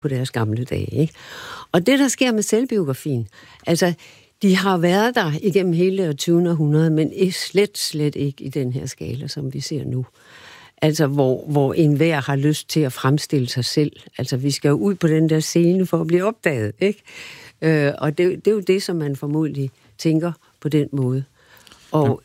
på deres gamle dage, ikke? Og det, der sker med selvbiografien, altså, de har været der igennem hele 20. århundrede, men slet ikke i den her skala, som vi ser nu. Altså, hvor enhver har lyst til at fremstille sig selv. Altså, vi skal jo ud på den der scene for at blive opdaget, ikke? Og det er jo det, som man formodentlig tænker på den måde. Og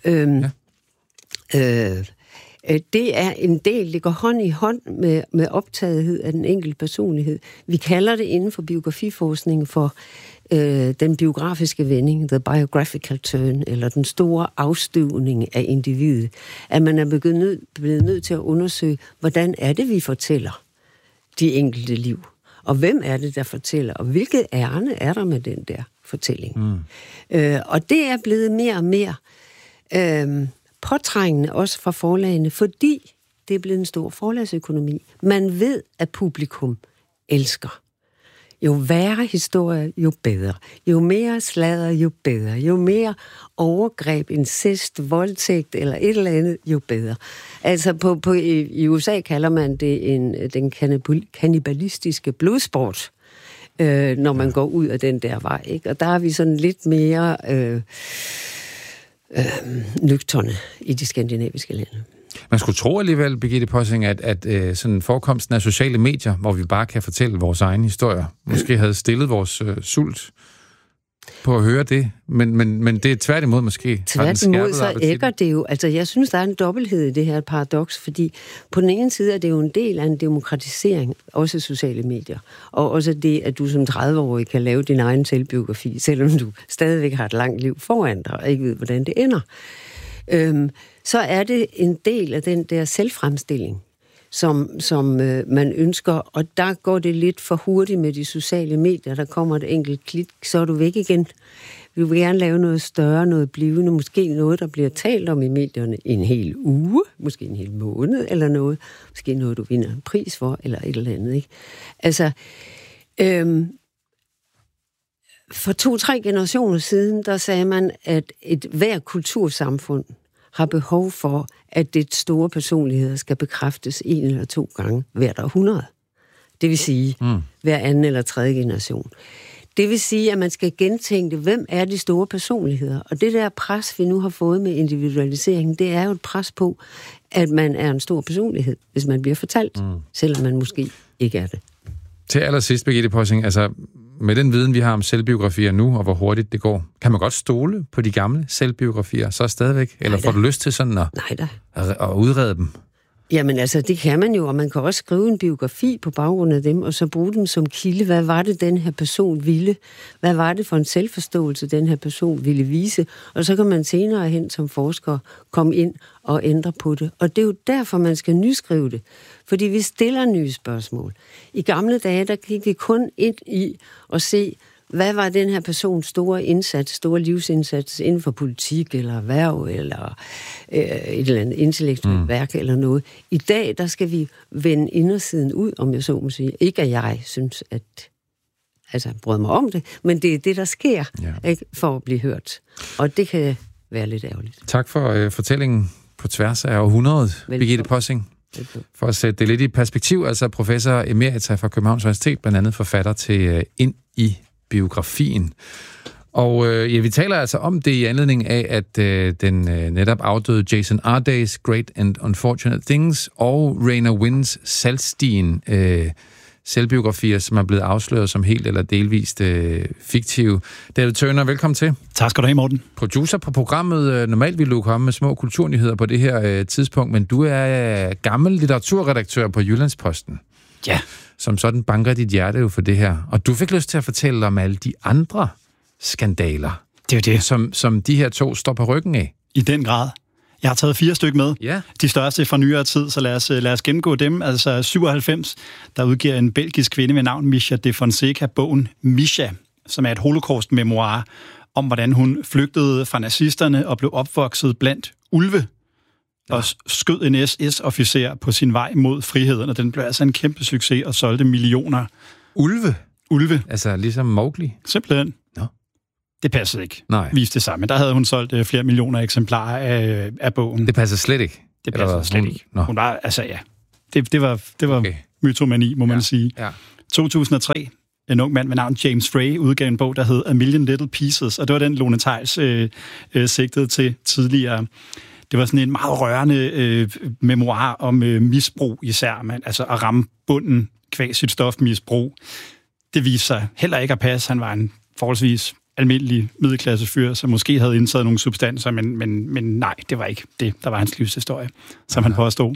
det er en del, det går hånd i hånd med optagethed af den enkelte personlighed. Vi kalder det inden for biografiforskning for den biografiske vending, the biographical turn, eller den store afstøvning af individet. At man er blevet nødt til at undersøge, hvordan er det, vi fortæller de enkelte liv. Og hvem er det, der fortæller, og hvilket ærne er der med den der fortælling. Og det er blevet mere og mere påtrængende også fra forlagene, fordi det er blevet en stor forlagsøkonomi. Man ved, at publikum elsker. Jo værre historie, jo bedre. Jo mere sladder, jo bedre. Jo mere overgreb, incest, voldtægt eller et eller andet, jo bedre. Altså i USA kalder man det den kannibalistiske blodsport, når man går ud af den der vej, ikke? Og der er vi sådan lidt mere nøgterne i de skandinaviske lande. Man skulle tro alligevel, Birgitte Possing, at sådan forekomsten af sociale medier, hvor vi bare kan fortælle vores egne historier, måske havde stillet vores sult på at høre det, men det er tværtimod måske. Tværtimod så ægger det jo, altså jeg synes, der er en dobbelthed i det her paradoks, fordi på den ene side er det jo en del af en demokratisering, også sociale medier, og også det, at du som 30-årig kan lave din egen selvbiografi, selvom du stadigvæk har et langt liv foran dig, og ikke ved, hvordan det ender. Så er det en del af den der selvfremstilling, som man ønsker, og der går det lidt for hurtigt med de sociale medier. Der kommer et enkelt klik, så er du væk igen. Vi vil gerne lave noget større, noget blivende, måske noget, der bliver talt om i medierne en hel uge, måske en hel måned eller noget, måske noget, du vinder en pris for, eller et eller andet, ikke? Altså, for 2-3 generationer siden, der sagde man, at hver kultursamfund har behov for, at det store personligheder skal bekræftes 1 eller 2 gange hvert århundrede. Det vil sige, hver anden eller tredje generation. Det vil sige, at man skal gentænke, hvem er de store personligheder. Og det der pres, vi nu har fået med individualiseringen, det er jo et pres på, at man er en stor personlighed, hvis man bliver fortalt, selvom man måske ikke er det. Til allersidst, Birgitte Possing, altså med den viden, vi har om selvbiografier nu, og hvor hurtigt det går, kan man godt stole på de gamle selvbiografier så stadigvæk? Eller får du lyst til sådan at udrede dem? Jamen altså, det kan man jo, og man kan også skrive en biografi på baggrund af dem, og så bruge dem som kilde. Hvad var det, den her person ville? Hvad var det for en selvforståelse, den her person ville vise? Og så kan man senere hen som forsker komme ind og ændre på det. Og det er jo derfor, man skal nyskrive det. Fordi vi stiller nye spørgsmål. I gamle dage, der gik vi kun ind i at se, hvad var den her persons store livsindsats inden for politik, eller erhverv, eller et eller andet intellektuelt værk, eller noget. I dag, der skal vi vende indersiden ud, om jeg så må sige. Ikke at jeg synes, bryder mig om det, men det er det, der sker, ikke, for at blive hørt. Og det kan være lidt ærgerligt. Tak for fortællingen på tværs af århundredet, Birgitte Possing. For at sætte det lidt i perspektiv, altså professor emerita fra Københavns Universitet, blandt andet forfatter til Ind i biografien. Og vi taler altså om det i anledning af, at den netop afdøde Jason Ardays Great and Unfortunate Things og Raina Wynns Saltstien selvbiografier, som er blevet afsløret som helt eller delvist fiktive. David Turner, velkommen til. Tak skal du have, Morten. Producer på programmet. Normalt ville du komme med små kulturnyheder på det her tidspunkt, men du er gammel litteraturredaktør på Jyllandsposten. Ja. Som sådan banker dit hjerte jo for det her. Og du fik lyst til at fortælle om alle de andre skandaler. Det er jo det. Som de her 2 står på ryggen af. I den grad. Jeg har taget 4 stykker med. Ja. De største fra nyere tid, så lad os gennemgå dem. Altså 97, der udgiver en belgisk kvinde ved navn Misha de Fonseca bogen Misha, som er et holocaust-memoir om, hvordan hun flygtede fra nazisterne og blev opvokset blandt ulve. Og skød en SS-officer på sin vej mod friheden, og den blev altså en kæmpe succes og solgte millioner. Ulve. Altså ligesom Mowgli? Simpelthen. Nå. Det passede ikke. Nej. Viste det samme. Der havde hun solgt flere millioner eksemplarer af bogen. Det passer slet ikke? Det passer slet ikke. Hun var, altså ja. Det var okay. Mytomani, må man sige. Ja. 2003, en ung mand ved navn James Frey udgav en bog, der hed A Million Little Pieces, og det var den, Lone Theils sigtede til tidligere. Det var sådan en meget rørende memoir om misbrug især, men altså at ramme bunden kvæg sit stofmisbrug. Det viste sig heller ikke at passe. Han var en forholdsvis almindelig middelklassefyr, som måske havde indtaget nogle substanser, men nej, det var ikke det, der var hans livshistorie, som han påstod.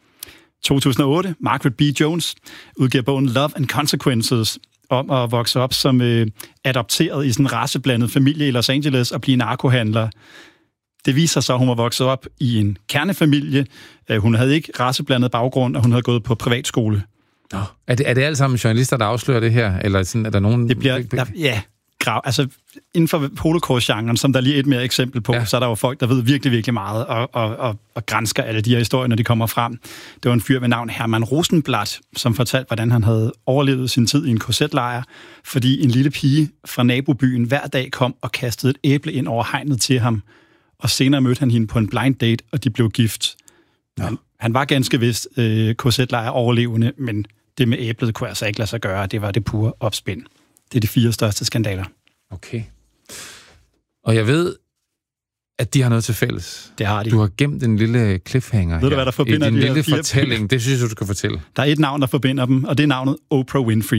2008, Margaret B. Jones udgiver bogen Love and Consequences om at vokse op som adopteret i sådan en raceblandet familie i Los Angeles og blive narkohandler. Det viser sig, at hun var vokset op i en kernefamilie. Hun havde ikke raceblandet baggrund, og hun havde gået på privatskole. Nå. Er det alle sammen journalister, der afslører det her? Eller sådan, er der nogen... Det bliver... Altså, inden for holocaust-genren, som der lige er et mere eksempel på, så er der jo folk, der ved virkelig, virkelig meget og gransker alle de her historier, når de kommer frem. Det var en fyr ved navn Hermann Rosenblatt, som fortalte, hvordan han havde overlevet sin tid i en korsetlejr, fordi en lille pige fra nabobyen hver dag kom og kastede et æble ind over hegnet til ham, og senere mødte han hende på en blind date, og de blev gift. Ja. Han var ganske vist korsetlejr overlevende, men det med æblet kunne altså ikke lade sig gøre, det var det pure opspind. Det er de 4 største skandaler. Okay. Og jeg ved, at de har noget til fælles. Det har de. Du har gemt en lille cliffhanger. Ved du, hvad der forbinder de her 4? En lille 4 fortælling. Det synes jeg, du skal fortælle. Der er et navn, der forbinder dem, og det er navnet Oprah Winfrey.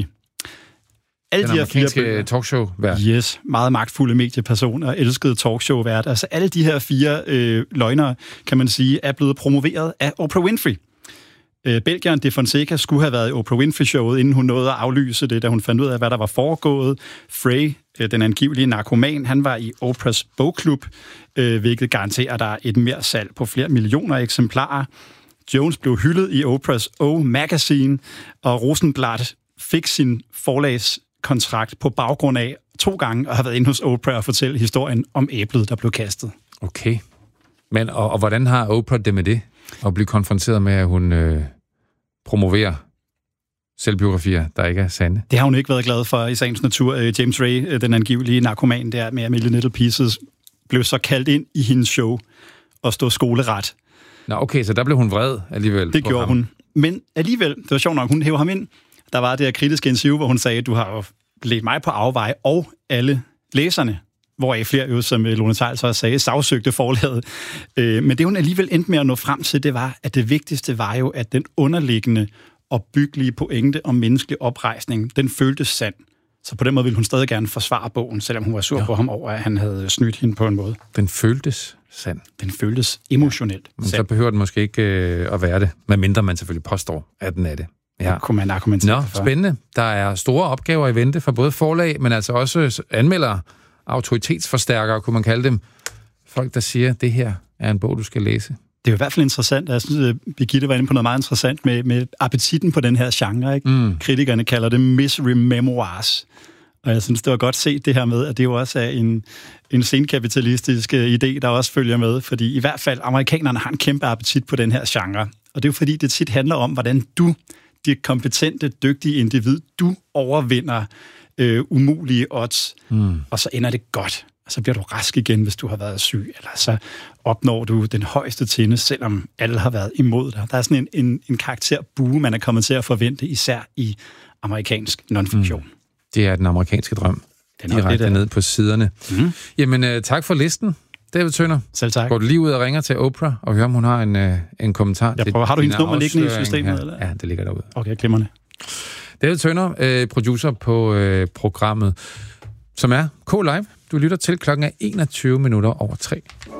Alle den amerikanske talkshow-vært. Yes, meget magtfulde mediepersoner, elskede talkshow-vært. Altså alle de her 4 løgnere, kan man sige, er blevet promoveret af Oprah Winfrey. Belgieren de Fonseca skulle have været i Oprah Winfrey-showet, inden hun nåede at aflyse det, da hun fandt ud af, hvad der var foregået. Frey, den angivelige narkoman, han var i Oprahs bogklub, hvilket garanterer der et mere salg på flere millioner eksemplarer. Jones blev hyldet i Oprahs O Magazine, og Rosenblatt fik sin forlagskontrakt på baggrund af 2 gange at have været inde hos Oprah og fortælle historien om æblet, der blev kastet. Okay. Men og hvordan har Oprah det med det? At blive konfronteret med, at hun promoverer selvbiografier, der ikke er sande? Det har hun ikke været glad for i sagens natur. James Frey, den angivelige narkoman der med A Million Little Pieces, blev så kaldt ind i hendes show og stod skoleret. Nå, okay, så der blev hun vred alligevel. Det gjorde hun. Men alligevel, det var sjovt nok, hun hævde ham ind. Der var det her kritiske interview, hvor hun sagde, du har jo ledt mig på afveje, og alle læserne, hvoraf flere jo, som Lone Theils også sagde, sagsøgte forlaget. Men det hun alligevel endte med at nå frem til, det var, at det vigtigste var jo, at den underliggende og byggelige pointe om menneskelig oprejsning, den føltes sand. Så på den måde ville hun stadig gerne forsvare bogen, selvom hun var sur på ham over, at han havde snydt hende på en måde. Den føltes sand. Den føltes emotionelt men sand. Så behøver den måske ikke at være det, medmindre man selvfølgelig påstår, at den er det. Ja. Kunne man argumentere for. Spændende. Der er store opgaver i vente for både forlag, men altså også anmeldere, autoritetsforstærkere, kunne man kalde dem. Folk, der siger, at det her er en bog, du skal læse. Det er jo i hvert fald interessant. Jeg synes, Birgitte var inde på noget meget interessant med appetitten på den her genre. Ikke? Kritikerne kalder det misery memoirs. Og jeg synes, det var godt set det her med, at det jo også er en senkapitalistisk idé, der også følger med. Fordi i hvert fald amerikanerne har en kæmpe appetit på den her genre. Og det er jo fordi, det tit handler om, hvordan du, det kompetente, dygtige individ, du overvinder umulige odds, og så ender det godt. Og så bliver du rask igen, hvis du har været syg, eller så opnår du den højeste tinde, selvom alle har været imod dig. Der er sådan en karakterbue, man er kommet til at forvente, især i amerikansk non-fiktion. Det er den amerikanske drøm. Den er direkte ned på siderne. Jamen, tak for listen, David Tønder. Selv tak. Går du lige ud og ringer til Oprah, og hører, om hun har en kommentar? Jeg prøver. Har du hendes nummer liggende i systemet? Eller? Ja, det ligger derude. Okay, glimrende. David Tønder, producer på programmet, som er K-Live. Du lytter til klokken er 21:03.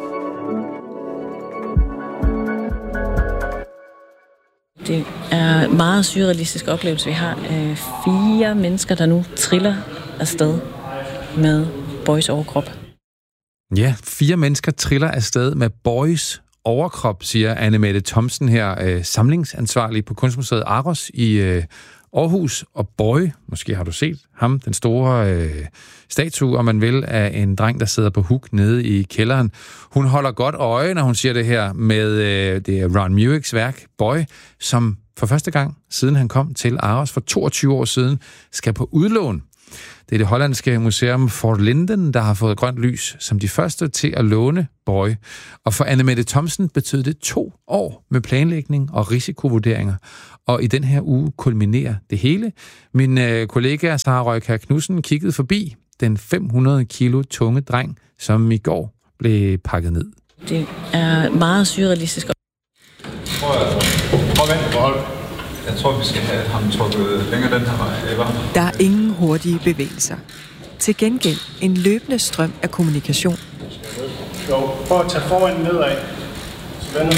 Det er en meget surrealistisk oplevelse, vi har. 4 mennesker, der nu triller afsted med Boys overkrop. Ja, 4 mennesker triller afsted med Boys overkrop, siger Anne-Mette Thomsen her, samlingsansvarlig på Kunstmuseet Aros i Aarhus. Og Boy, måske har du set ham, den store statue, om man vil, af en dreng, der sidder på huk nede i kælderen. Hun holder godt øje, når hun siger det her med det er Ron Muecks værk, Boy, som for første gang, siden han kom til Aros for 22 år siden, skal på udlån. Det er det hollandske museum Fort Linden, der har fået grønt lys som de første til at låne Boy. Og for Annemette Thomsen betød det 2 år med planlægning og risikovurderinger. Og i den her uge kulminerer det hele. Min kollega Sara Røykær Knudsen kiggede forbi den 500 kilo tunge dreng, som i går blev pakket ned. Det er meget surrealistisk. Prøv at vente på hold. Jeg tror, vi skal have ham trukket længere den her vej. Der er ingen hurtige bevægelser. Til gengæld en løbende strøm af kommunikation. Jo, prøv at tage foran nedad. Så vender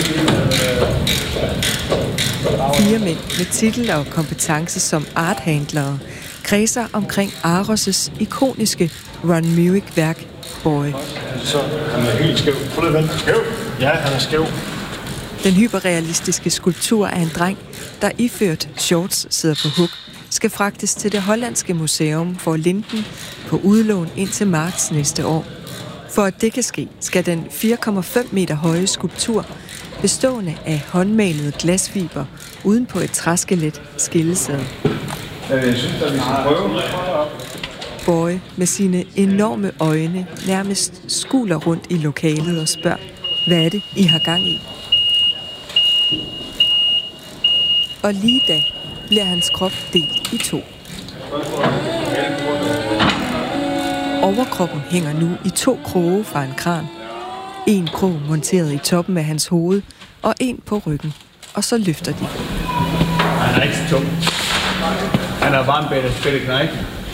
vi 4 mænd med titel og kompetence som arthandlere kredser omkring Aros' ikoniske Ron Mueck-værk Boy. Så han er helt skæv. Prøv at vente. Skæv? Ja, han er skæv. Den hyperrealistiske skulptur af en dreng, der iført shorts sidder på hug, skal fragtes til det hollandske museum Fort Linden på udlån indtil marts næste år. For at det kan ske, skal den 4,5 meter høje skulptur, bestående af håndmalede glasfiber uden på et træskelet, skilles ad. Jeg synes, at vi skal prøve. Boy med sine enorme øjne nærmest skuler rundt i lokalet og spørger, hvad er det, I har gang i? Og lige da bliver hans krop delt i 2. Overkroppen hænger nu i 2 kroge fra en kran. En krog monteret i toppen af hans hoved, og en på ryggen. Og så løfter de. Han er ikke så tung. Han er bare en bedre knæk.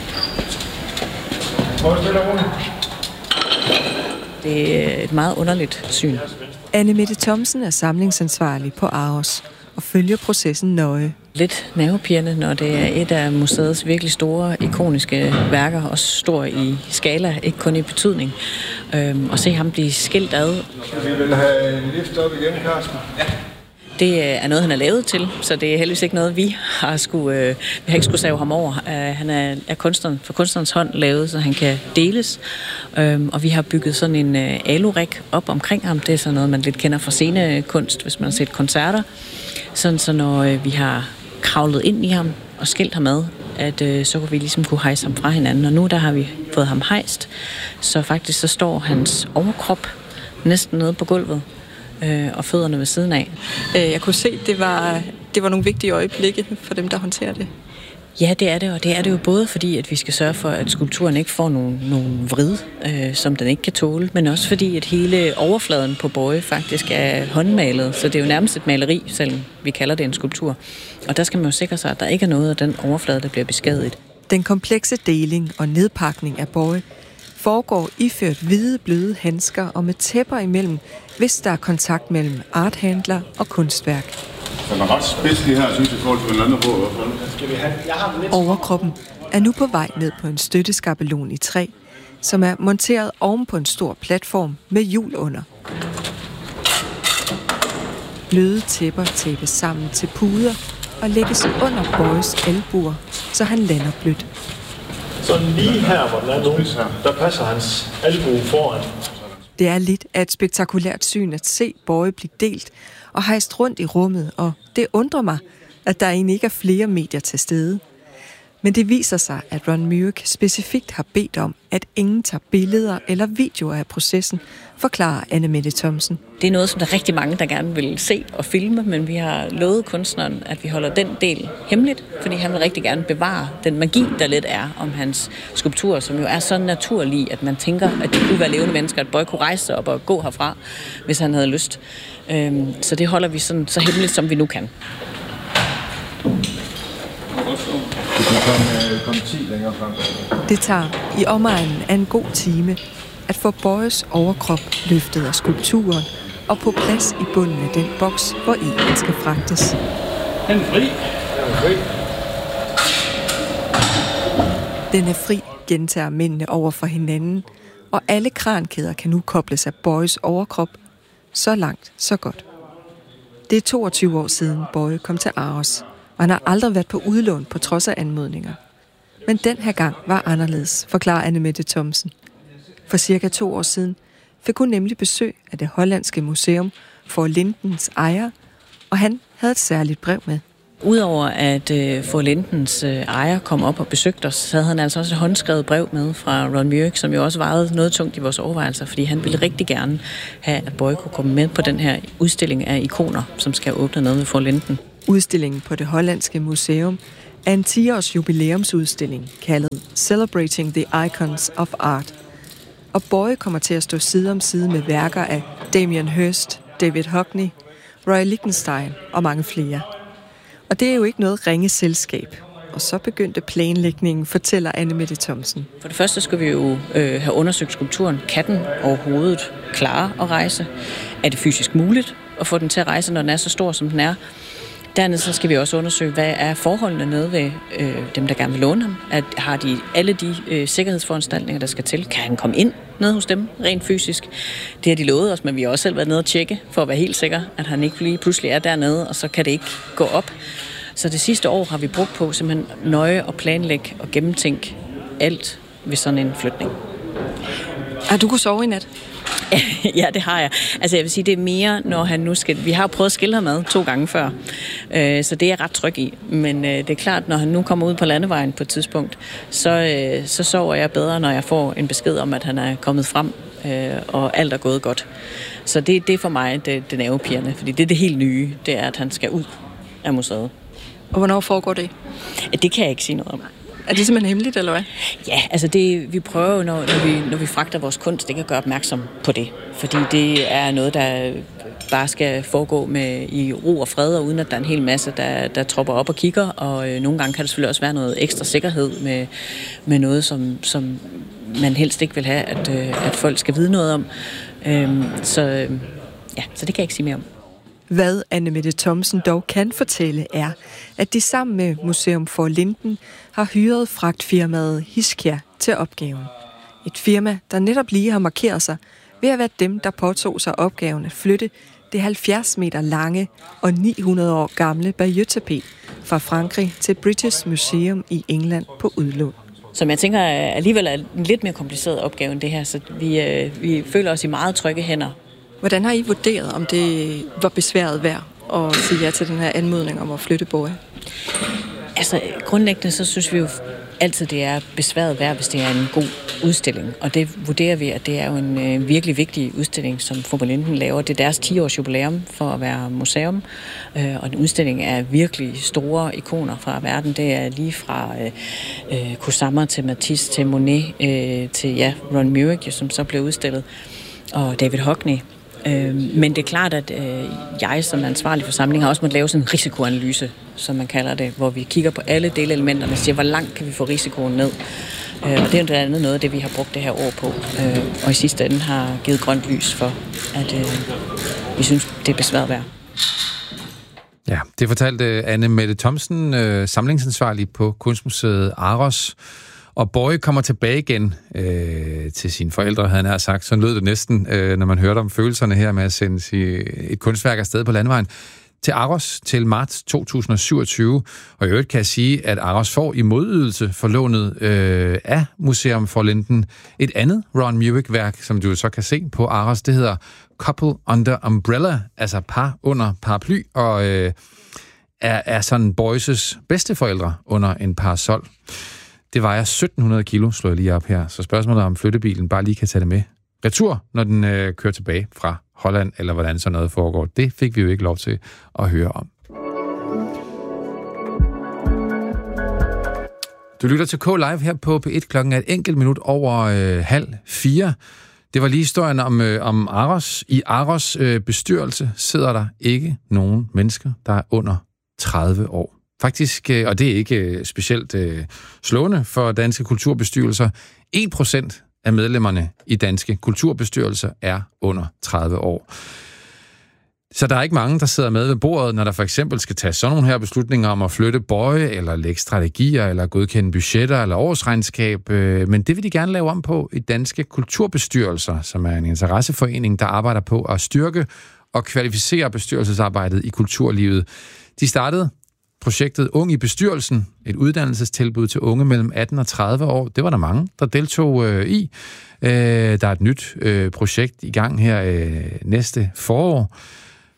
Det er et meget underligt syn. Annemette Thomsen er samlingsansvarlig på Aros og følger processen nøje. Lidt nervepirrende, når det er et af museets virkelig store, ikoniske værker, og stor i skala, ikke kun i betydning. Og se ham blive skilt ad. Vi vil have en lift op igen, Carsten. Ja. Det er noget, han er lavet til, så det er heldigvis ikke noget, vi har ikke skulle save ham over. Han er for kunstnerens hånd lavet, så han kan deles. Og vi har bygget sådan en alurik op omkring ham. Det er sådan noget, man lidt kender fra scenekunst, hvis man har set koncerter. Sådan så når vi har kravlet ind i ham og skilt ham ad, at så kunne vi ligesom kunne hejse ham fra hinanden. Og nu der har vi fået ham hejst, så faktisk så står hans overkrop næsten nede på gulvet. Og fødderne ved siden af. Jeg kunne se, det var nogle vigtige øjeblikke for dem, der håndterer det. Ja, det er det, og det er det jo både fordi, at vi skal sørge for, at skulpturen ikke får nogle vrid, som den ikke kan tåle, men også fordi, at hele overfladen på Boy faktisk er håndmalet, så det er jo nærmest et maleri, selvom vi kalder det en skulptur. Og der skal man jo sikre sig, at der ikke er noget af den overflade, der bliver beskadiget. Den komplekse deling og nedpakning af Boy foregår iført hvide, bløde handsker og med tæpper imellem, hvis der er kontakt mellem arthandler og kunstværk. Den er ret spids, det her, synes jeg, i forhold til den anden på. Overkroppen er nu på vej ned på en støtteskabelon i træ, som er monteret oven på en stor platform med hjul under. Bløde tæpper tæppes sammen til puder og lægges under Boys albuer, så han lander blødt. Så lige her, hvor den er nu, der passer hans albue foran. Det er lidt af et spektakulært syn at se Boy blive delt og hejst rundt i rummet, og det undrer mig, at der egentlig ikke er flere medier til stede. Men det viser sig, at Ron Mueck specifikt har bedt om, at ingen tager billeder eller videoer af processen, forklarer Annemette Thomsen. Det er noget, som der er rigtig mange, der gerne vil se og filme, men vi har lovet kunstneren, at vi holder den del hemmeligt, fordi han vil rigtig gerne bevare den magi, der lidt er om hans skulpturer, som jo er så naturlig, at man tænker, at det kunne være levende mennesker, at Boy kunne rejse sig op og gå herfra, hvis han havde lyst. Så det holder vi sådan, så hemmeligt, som vi nu kan. Det tager i omegnen af en god time at få Boys overkrop løftet af skulpturen og på plads i bunden af den boks, hvor den skal fragtes. Den er fri. Den er fri, gentager mændene over for hinanden, og alle krankæder kan nu kobles af Boys overkrop. Så langt, så godt. Det er 22 år siden Boy kom til Aros, og han har aldrig været på udlån på trods af anmodninger. Men den her gang var anderledes, forklarer Annemette Thomsen. For cirka 2 år siden fik hun nemlig besøg af det hollandske museum Fort Lindens ejer, og han havde et særligt brev med. Udover at Fogh Lindens ejer kom op og besøgte os, så havde han altså også et håndskrevet brev med fra Ron Myrick, som jo også vejede noget tungt i vores overvejelser, fordi han ville rigtig gerne have, at Boye kunne komme med på den her udstilling af ikoner, som skal åbne noget med Fogh Linden. Udstillingen på det hollandske museum er en 10-års jubilæumsudstilling, kaldet Celebrating the Icons of Art. Og Boye kommer til at stå side om side med værker af Damien Hirst, David Hockney, Roy Lichtenstein og mange flere. Og det er jo ikke noget ringe selskab. Og så begyndte planlægningen, fortæller Anne-Mette Thomsen. For det første skal vi jo have undersøgt skulpturen. Kan den overhovedet klare at rejse? Er det fysisk muligt at få den til at rejse, når den er så stor, som den er? Dernæst så skal vi også undersøge, hvad er forholdene nede ved dem, der gerne vil låne ham. Har de alle de sikkerhedsforanstaltninger, der skal til? Kan han komme ind nede hos dem, rent fysisk? Det har de lovet os, men vi har også selv været nede og tjekke, for at være helt sikker, at han ikke lige pludselig er dernede, og så kan det ikke gå op. Så det sidste år har vi brugt på simpelthen nøje at planlægge og gennemtænke alt ved sådan en flytning. Har du kunnet sove i nat? Ja, det har jeg. Altså jeg vil sige, det er mere, når han nu skal... Vi har prøvet at skille ham ad 2 gange før, så det er jeg ret tryg i. Men det er klart, når han nu kommer ud på landevejen på et tidspunkt, så sover jeg bedre, når jeg får en besked om, at han er kommet frem, og alt er gået godt. Så det er for mig det nervepirrende, fordi det er det helt nye, det er, at han skal ud af museet. Og hvornår foregår det? Det kan jeg ikke sige noget om. Er det simpelthen hemmeligt, eller hvad? Ja, altså vi prøver jo, når vi fragter vores kunst, det kan gøre opmærksom på det. Fordi det er noget, der bare skal foregå med i ro og fred, og uden at der er en hel masse, der tropper op og kigger. Og nogle gange kan der selvfølgelig også være noget ekstra sikkerhed med noget, som man helst ikke vil have, at folk skal vide noget om. Så det kan jeg ikke sige mere om. Hvad Anne-Mette Thomsen dog kan fortælle er, at de sammen med Museum Fogh Linden har hyret fragtfirmaet Hiskia til opgaven. Et firma, der netop lige har markeret sig ved at være dem, der påtog sig opgaven at flytte det 70 meter lange og 900 år gamle Bayeux-tapet fra Frankrig til British Museum i England på udlån. Som jeg tænker alligevel er en lidt mere kompliceret opgave end det her, så vi føler os i meget trygge hænder. Hvordan har I vurderet, om det var besværet værd at sige ja til den her anmodning om at flytte Boye? Altså grundlæggende så synes vi jo altid, det er besværet værd, hvis det er en god udstilling. Og det vurderer vi, at det er jo en virkelig vigtig udstilling, som Fogh Linden laver. Det er deres 10-års jubilæum for at være museum. Og den udstilling er virkelig store ikoner fra verden. Det er lige fra Kusama til Matisse til Monet til Ron Myrick, som så blev udstillet. Og David Hockney. Men det er klart, at jeg som ansvarlig for samlingen har også måttet lave sådan en risikoanalyse, som man kalder det, hvor vi kigger på alle delelementerne og siger, hvor langt kan vi få risikoen ned. Og det er jo blandt andet noget af det, vi har brugt det her år på. Og i sidste ende har givet grønt lys for, at vi synes, det er besværet værd. Ja, det fortalte Anne-Mette Thomsen, samlingsansvarlig på Kunstmuseet Aros. Og Boye kommer tilbage igen til sine forældre, havde han sagt. Sådan lød det næsten, når man hørte om følelserne her med at sende et kunstværk afsted på landevejen til Aros til marts 2027. Og i øvrigt kan jeg sige, at Aros får i modydelse for lånet af Museum Fogh Linden et andet Ron Myrick-værk, som du så kan se på Aros. Det hedder Couple Under Umbrella, altså par under paraply, og er sådan Boyes bedsteforældre under en parasol. Det vejer 1700 kilo, slår jeg lige op her. Så spørgsmålet om flyttebilen bare lige kan tage det med retur, når den kører tilbage fra Holland, eller hvordan sådan noget foregår. Det fik vi jo ikke lov til at høre om. Du lytter til K-Live her på P1. Klokken er et enkelt minut over 3:30. Det var lige historien om Aros. I Aros bestyrelse sidder der ikke nogen mennesker, der er under 30 år. Faktisk, og det er ikke specielt slående for danske kulturbestyrelser, 1% af medlemmerne i danske kulturbestyrelser er under 30 år. Så der er ikke mange, der sidder med ved bordet, når der for eksempel skal tage sådan nogle her beslutninger om at flytte Boye, eller lægge strategier, eller godkende budgetter, eller årsregnskab. Men det vil de gerne lave om på i danske kulturbestyrelser, som er en interesseforening, der arbejder på at styrke og kvalificere bestyrelsesarbejdet i kulturlivet. De startede projektet Ung i bestyrelsen, et uddannelsestilbud til unge mellem 18 og 30 år. Det var der mange, der deltog i. Der er et nyt projekt i gang her næste forår,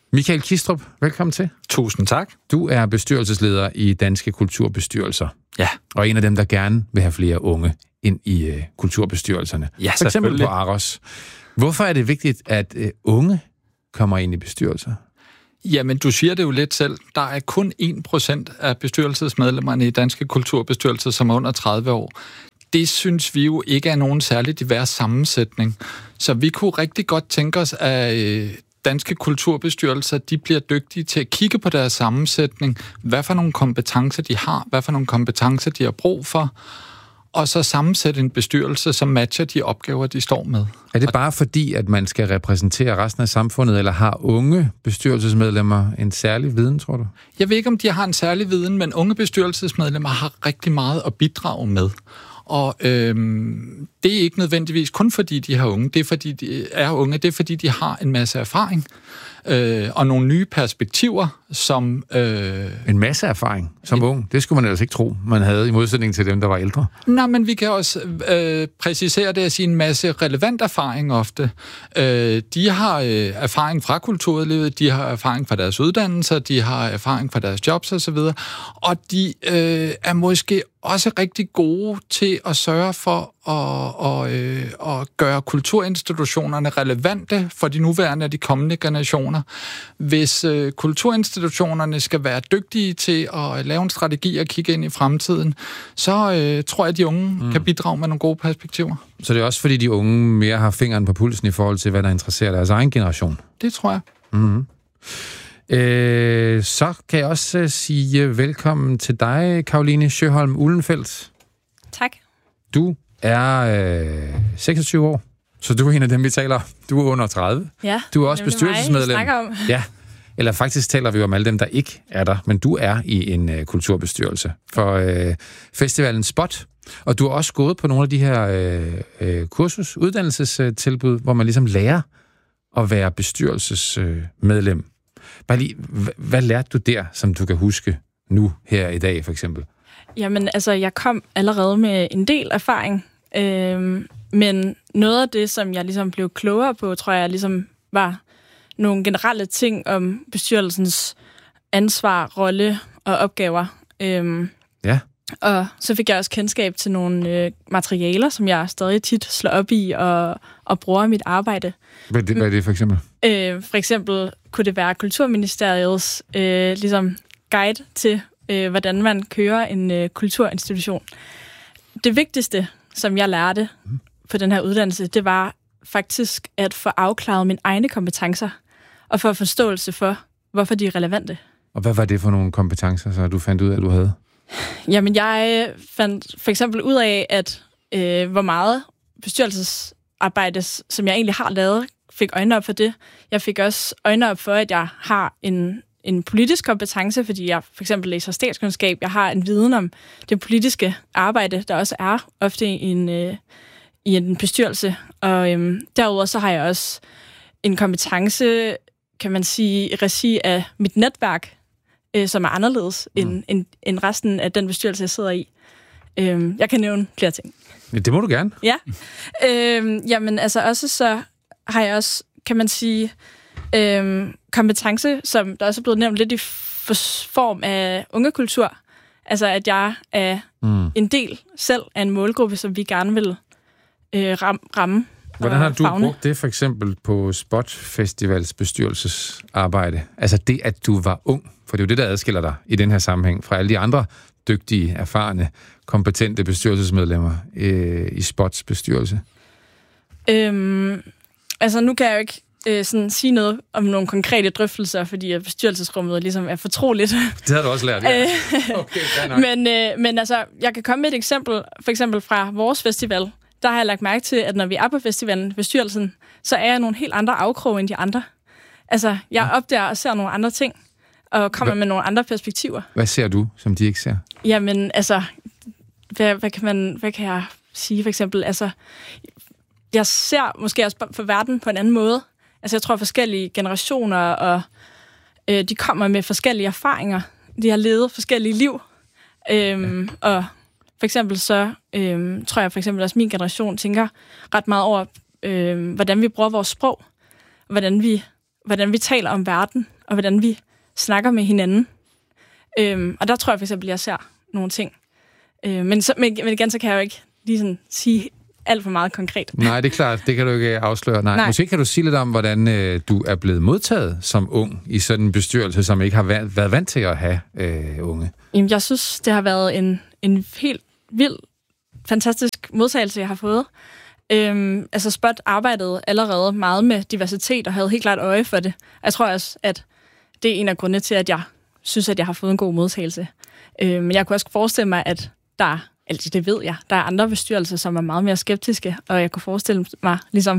Michael Kistrup, velkommen til. Tusind tak. Du er bestyrelsesleder i Danske Kulturbestyrelser. Ja. Og en af dem, der gerne vil have flere unge ind i kulturbestyrelserne. Ja, for eksempel på AROS. Hvorfor er det vigtigt, at unge kommer ind i bestyrelser? Jamen, du siger det jo lidt selv. Der er kun 1% af bestyrelsesmedlemmerne i Danske Kulturbestyrelser, som er under 30 år. Det synes vi jo ikke er nogen særlig divers sammensætning. Så vi kunne rigtig godt tænke os, at danske kulturbestyrelser, de bliver dygtige til at kigge på deres sammensætning, hvad for nogle kompetencer de har, hvad for nogle kompetencer de har brug for, og så sammensætte en bestyrelse, som matcher de opgaver, de står med. Er det bare fordi, at man skal repræsentere resten af samfundet, eller har unge bestyrelsesmedlemmer en særlig viden, tror du? Jeg ved ikke, om de har en særlig viden, men unge bestyrelsesmedlemmer har rigtig meget at bidrage med. Og det er ikke nødvendigvis kun fordi de har unge, det er fordi de er unge, det er fordi de har en masse erfaring og nogle nye perspektiver, som... En masse erfaring som ung, det skulle man ellers ikke tro, man havde i modsætning til dem, der var ældre. Nej, men vi kan også præcisere det at sige en masse relevant erfaring ofte. De har erfaring fra kulturlivet, de har erfaring fra deres uddannelser, de har erfaring fra deres jobs osv., og de er måske også rigtig gode til at sørge for at gøre kulturinstitutionerne relevante for de nuværende og de kommende generationer. Hvis kulturinstitutionerne skal være dygtige til at lave en strategi og kigge ind i fremtiden, så tror jeg, at de unge kan bidrage med nogle gode perspektiver. Så det er også fordi, de unge mere har fingeren på pulsen i forhold til, hvad der interesserer deres egen generation? Det tror jeg. Mm-hmm. Så kan jeg også sige velkommen til dig, Caroline Sjöholm Uhlenfeldt. Tak. Du er 26 år, så du er en af dem, vi taler. Du er under 30. Ja, du er også bestyrelsesmedlem. Om. Ja, eller faktisk taler vi om alle dem, der ikke er der, men du er i en kulturbestyrelse for festivalen Spot. Og du har også gået på nogle af de her uddannelsestilbud, hvor man ligesom lærer at være bestyrelsesmedlem. Bare lige, hvad lærte du der, som du kan huske nu her i dag, for eksempel? Jamen, altså, jeg kom allerede med en del erfaring, men noget af det, som jeg ligesom blev klogere på, tror jeg ligesom var nogle generelle ting om bestyrelsens ansvar, rolle og opgaver. Ja. Og så fik jeg også kendskab til nogle materialer, som jeg stadig tit slår op i og bruger i mit arbejde. Hvad er det for eksempel? For eksempel kunne det være Kulturministeriets ligesom guide til, hvordan man kører en kulturinstitution. Det vigtigste, som jeg lærte på den her uddannelse, det var faktisk at få afklaret mine egne kompetencer og få forståelse for, hvorfor de er relevante. Og hvad var det for nogle kompetencer, så du fandt ud af, at du havde? Jamen, jeg fandt for eksempel ud af, at hvor meget bestyrelsesarbejde, som jeg egentlig har lavet, fik øjnene op for det. Jeg fik også øjnene op for, at jeg har en politisk kompetence, fordi jeg for eksempel læser statskundskab. Jeg har en viden om det politiske arbejde, der også er ofte i en bestyrelse. Og derudover så har jeg også en kompetence, kan man sige, i regi af mit netværk, som er anderledes end resten af den bestyrelse, jeg sidder i. Jeg kan nævne flere ting. Ja, det må du gerne. Ja. Jamen, altså også så har jeg også, kan man sige, kompetence, som der også er blevet nævnt lidt i form af ungekultur. Altså, at jeg er en del selv af en målgruppe, som vi gerne vil ramme. Hvordan har du brugt det for eksempel på Spot Festivals bestyrelsesarbejde? Altså det, at du var ung, for det er jo det, der adskiller dig i den her sammenhæng fra alle de andre dygtige, erfarne, kompetente bestyrelsesmedlemmer i Spots bestyrelse. Altså nu kan jeg jo ikke sådan sige noget om nogle konkrete drøftelser, fordi bestyrelsesrummet ligesom er fortroligt. Det har du også lært, ja. Okay, men altså, jeg kan komme med et eksempel, for eksempel fra vores festival. Der har jeg lagt mærke til, at når vi er på festivalen, bestyrelsen, så er jeg nogle helt andre afkroge end de andre. Altså, jeg opdager og ser nogle andre ting, og kommer med nogle andre perspektiver. Hvad ser du, som de ikke ser? Jamen, altså, hvad kan jeg sige, for eksempel? Altså, jeg ser måske også på verden på en anden måde. Altså, jeg tror, forskellige generationer, og de kommer med forskellige erfaringer. De har levet forskellige liv. Og for eksempel så tror jeg for eksempel også, min generation tænker ret meget over, hvordan vi bruger vores sprog, hvordan vi taler om verden, og hvordan vi snakker med hinanden. Og der tror jeg for eksempel, at jeg ser nogle ting. Men igen, så kan jeg jo ikke lige sådan sige alt for meget konkret. Nej, det er klart. Det kan du ikke afsløre. Nej. Måske kan du sige lidt om, hvordan du er blevet modtaget som ung i sådan en bestyrelse, som ikke har været vant til at have unge. Jamen, jeg synes, det har været en helt vild, fantastisk modtagelse, jeg har fået. Altså Spot arbejdede allerede meget med diversitet og havde helt klart øje for det. Jeg tror også, at det er en af grundene til, at jeg synes, at jeg har fået en god modtagelse. Men jeg kunne også forestille mig, at det ved jeg, der er andre bestyrelser, som er meget mere skeptiske, og jeg kunne forestille mig ligesom,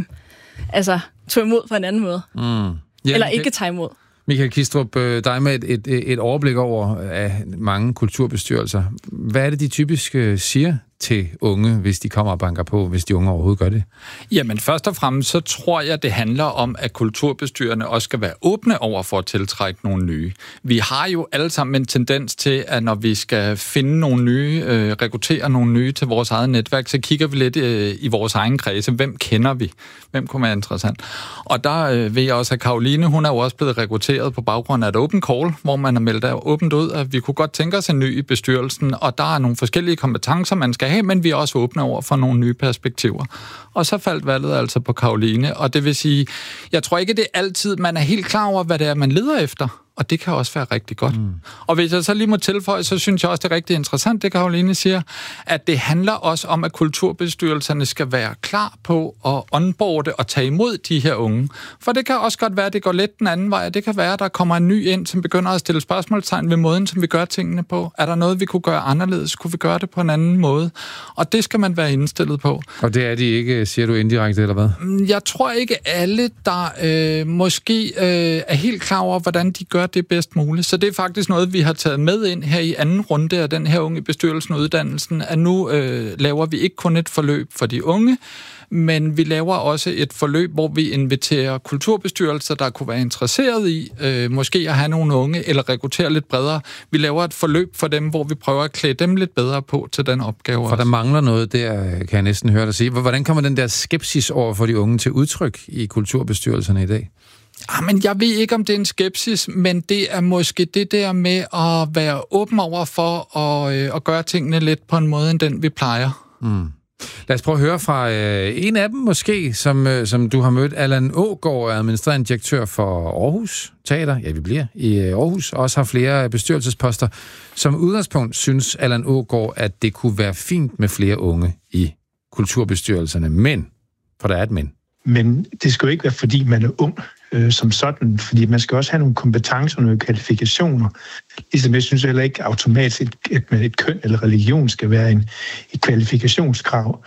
tog imod på en anden måde. Ja, eller ikke tage imod. Michael Kistrup, dig med et overblik over af mange kulturbestyrelser. Hvad er det, de typisk siger til unge, hvis de kommer og banker på, hvis de unge overhovedet gør det? Jamen først og fremmest, så tror jeg, det handler om, at kulturbestyrerne også skal være åbne over for at tiltrække nogle nye. Vi har jo alle sammen en tendens til, at når vi skal finde nogle nye, rekruttere nogle nye til vores eget netværk, så kigger vi lidt i vores egen kredse. Hvem kender vi? Hvem kunne være interessant? Og der ved jeg også, at Karoline, hun er jo også blevet rekrutteret på baggrund af et open call, hvor man har meldt åbent ud, at vi kunne godt tænke os en ny i bestyrelsen, og der er nogle forskellige kompetencer, man skal have, men vi er også åbne over for nogle nye perspektiver. Og så faldt valget altså på Karoline, og det vil sige, jeg tror ikke, det er altid, man er helt klar over, hvad det er, man leder efter. Og det kan også være rigtig godt. Og hvis jeg så lige må tilføje, så synes jeg også, det er rigtig interessant, det Karoline siger, at det handler også om, at kulturbestyrelserne skal være klar på at onboarde og tage imod de her unge. For det kan også godt være, at det går lidt den anden vej. Det kan være, at der kommer en ny ind, som begynder at stille spørgsmålstegn ved måden, som vi gør tingene på. Er der noget, vi kunne gøre anderledes? Kunne vi gøre det på en anden måde? Og det skal man være indstillet på. Og det er de ikke, siger du indirekte, eller hvad? Jeg tror ikke alle, der måske er helt klar over, hvordan de gør det bedst muligt. Så det er faktisk noget, vi har taget med ind her i anden runde af den her unge bestyrelsen og uddannelsen, at nu laver vi ikke kun et forløb for de unge, men vi laver også et forløb, hvor vi inviterer kulturbestyrelser, der kunne være interesseret i måske at have nogle unge, eller rekruttere lidt bredere. Vi laver et forløb for dem, hvor vi prøver at klæde dem lidt bedre på til den opgave. For også. Der mangler noget der, kan jeg næsten høre dig sige. Hvordan kommer den der skepsis over for de unge til udtryk i kulturbestyrelserne i dag? Men jeg ved ikke, om det er en skepsis, men det er måske det der med at være åben over for at gøre tingene lidt på en måde, end den vi plejer. Lad os prøve at høre fra en af dem måske, som du har mødt. Allan Aagaard er administrerende direktør for Aarhus Teater. Ja, vi bliver i Aarhus. Også har flere bestyrelsesposter. Som udgangspunkt synes Allan Aagaard, at det kunne være fint med flere unge i kulturbestyrelserne. Men, for der er et men. Men det skal jo ikke være, fordi man er ung som sådan, fordi man skal også have nogle kompetencer og nogle kvalifikationer. Ligesom jeg synes heller ikke automatisk, at et køn eller religion skal være et kvalifikationskrav.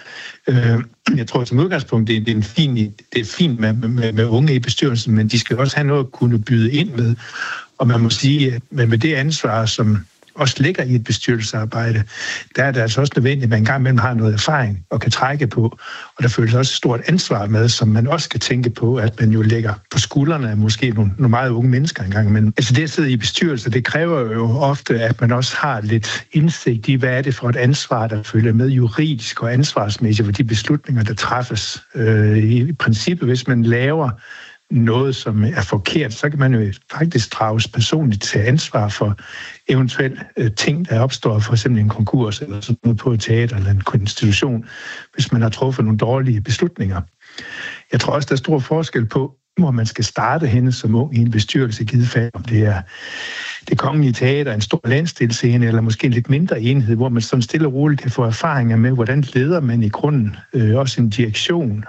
Jeg tror som udgangspunkt, det er fint med unge i bestyrelsen, men de skal også have noget at kunne byde ind med. Og man må sige, at med det ansvar, som også ligger i et bestyrelsesarbejde, der er det altså også nødvendigt, at man engang imellem har noget erfaring og kan trække på. Og der føles også et stort ansvar med, som man også skal tænke på, at man jo lægger på skuldrene af måske nogle meget unge mennesker engang imellem. Altså det at sidde i bestyrelse, det kræver jo ofte, at man også har lidt indsigt i, hvad er det for et ansvar, der følger med juridisk og ansvarsmæssigt for de beslutninger, der træffes. I princippet, hvis man laver noget, som er forkert, så kan man jo faktisk drages personligt til ansvar for eventuelle ting, der opstår, for eksempel en konkurs eller sådan noget på et teater eller en institution, hvis man har truffet nogle dårlige beslutninger. Jeg tror også, der er stor forskel på, hvor man skal starte henne som ung i en bestyrelse i givet fald, om det er det kongelige teater, en stor landsdelsscene eller måske en lidt mindre enhed, hvor man sådan stille og roligt kan få erfaringer med, hvordan leder man i grunden også en direktion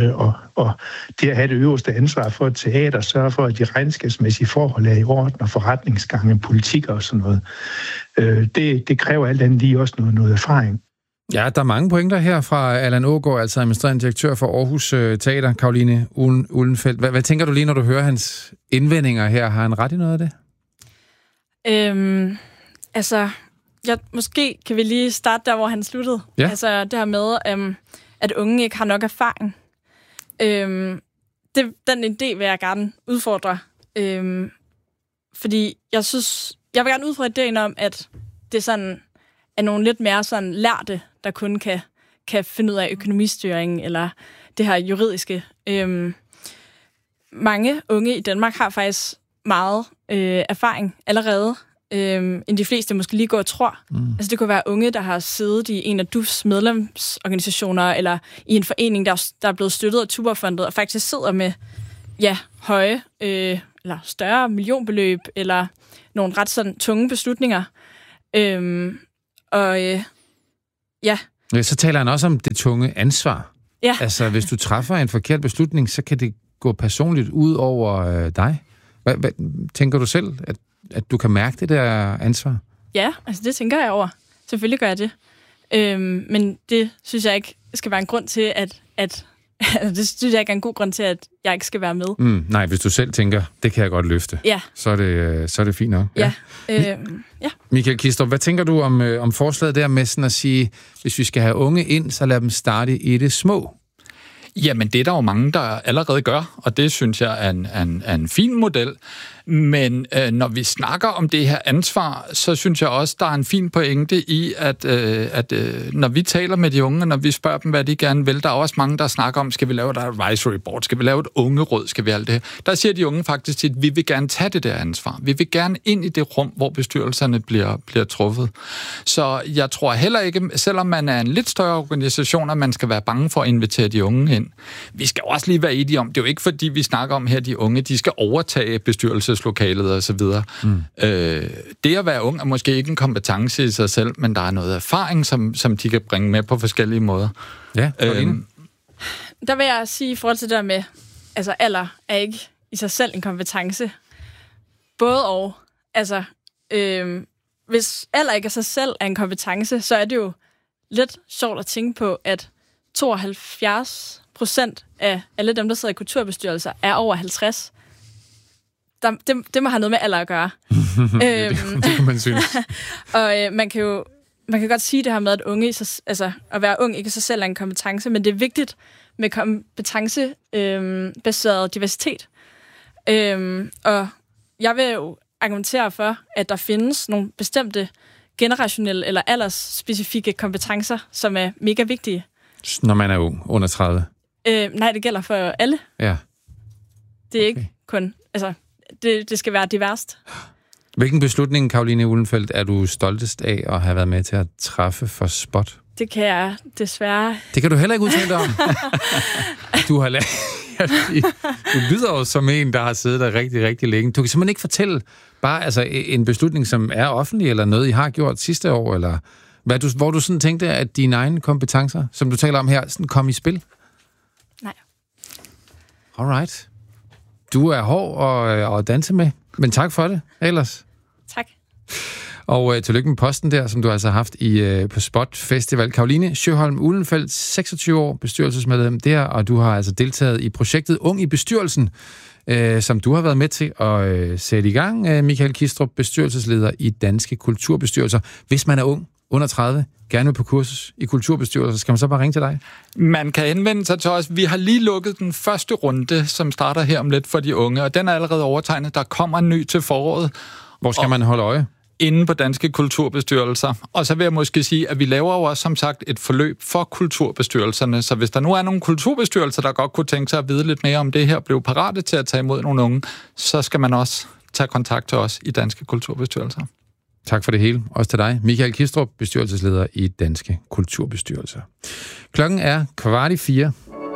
og det at have det øverste ansvar for et teater, sørge for, at de regnskabsmæssige forhold er i orden og forretningsgange, politik og sådan noget. Det kræver alt andet lige også noget erfaring. Ja, der er mange pointer her fra Allan Aagaard, altså administrerende direktør for Aarhus Teater, Karoline Uhlenfeldt. Hvad tænker du lige, når du hører hans indvendinger her? Har han ret i noget af det? Måske kan vi lige starte der, hvor han sluttede. Ja. Altså det her med, at unge ikke har nok erfaring. Den idé vil jeg gerne udfordre. Fordi jeg vil gerne udfordre idéen om, at det sådan er nogle lidt mere sådan lærte, der kun kan finde ud af økonomistyring eller det her juridiske. Mange unge i Danmark har faktisk meget erfaring allerede, end de fleste måske lige går og tror. Altså det kunne være unge, der har siddet i en af DUFs medlemsorganisationer, eller i en forening, der er blevet støttet af Tuborgfondet, og faktisk sidder med høje eller større millionbeløb, eller nogle ret sådan tunge beslutninger. Så taler han også om det tunge ansvar. Ja. Altså, hvis du træffer en forkert beslutning, så kan det gå personligt ud over dig. Hvad tænker du selv, at du kan mærke det der ansvar? Ja, altså det tænker jeg over. Selvfølgelig gør jeg det. Men det synes jeg ikke skal være en grund til, at det synes jeg ikke er en god grund til, at jeg ikke skal være med. Nej, hvis du selv tænker, det kan jeg godt løfte, så er det fint nok. Ja. Michael Kistrup, hvad tænker du om forslaget der med sådan at sige, hvis vi skal have unge ind, så lad dem starte i det små? Jamen, det er der jo mange, der allerede gør, og det synes jeg er en fin model. Men når vi snakker om det her ansvar, så synes jeg også, der er en fin pointe i, at når vi taler med de unge, når vi spørger dem, hvad de gerne vil, der er også mange, der snakker om, skal vi lave et advisory board, skal vi lave et ungeråd, skal vi alt det her. Der siger de unge faktisk, at vi vil gerne tage det der ansvar. Vi vil gerne ind i det rum, hvor bestyrelserne bliver truffet. Så jeg tror heller ikke, selvom man er en lidt større organisation, at man skal være bange for at invitere de unge ind. Vi skal også lige være enige om, det er jo ikke fordi, vi snakker om her, de unge, de skal overtage bestyrelseslokalet og så videre. Det at være ung er måske ikke en kompetence i sig selv, men der er noget erfaring, som de kan bringe med på forskellige måder. Ja, der vil jeg sige i forhold til det der med, altså alder er ikke i sig selv en kompetence. Både og. Altså, hvis alder ikke i sig selv er en kompetence, så er det jo lidt sjovt at tænke på, at 72% af alle dem, der sidder i kulturbestyrelser, er over 50. Det må have noget med alder at gøre. Det kan man synes. Og man kan godt sige det her med, at unge at være ung ikke i sig selv er en kompetence, men det er vigtigt med kompetencebaseret diversitet. Og jeg vil jo argumentere for, at der findes nogle bestemte generationelle eller aldersspecifikke kompetencer, som er mega vigtige. Når man er ung, under 30? Nej, det gælder for alle. Ja. Det er ikke kun... Altså, det skal være diverst. Hvilken beslutning, Caroline Uhlenfeldt, er du stoltest af at have været med til at træffe for Spot? Det kan jeg desværre... Det kan du heller ikke udtale dig om. Du har du lyder jo som en, der har siddet der rigtig, rigtig længe. Du kan simpelthen ikke fortælle bare altså, en beslutning, som er offentlig, eller noget, I har gjort sidste år, eller hvor du sådan tænkte, at dine egne kompetencer, som du taler om her, sådan kom i spil? Nej. Alright. Du er hård at danse med, men tak for det ellers. Tak. Og tillykke med posten der, som du altså har haft på Spot Festival. Caroline Sjöholm Uhlenfeldt, 26 år, bestyrelsesmedlem der, og du har altså deltaget i projektet Ung i bestyrelsen, som du har været med til at sætte i gang. Michael Kistrup, bestyrelsesleder i Danske Kulturbestyrelser. Hvis man er ung, under 30, gerne vil på kursus i kulturbestyrelser, skal man så bare ringe til dig? Man kan henvende sig til os. Vi har lige lukket den første runde, som starter her om lidt for de unge, og den er allerede overtegnet. Der kommer en ny til foråret. Hvor skal man holde øje? Inde på Danske Kulturbestyrelser. Og så vil jeg måske sige, at vi laver jo også, som sagt, et forløb for kulturbestyrelserne. Så hvis der nu er nogle kulturbestyrelser, der godt kunne tænke sig at vide lidt mere om det her, blev parate til at tage imod nogle unge, så skal man også tage kontakt til os i Danske Kulturbestyrelser. Tak for det hele. Også til dig, Michael Kistrup, bestyrelsesleder i Danske Kulturbestyrelser. Klokken er 4:15.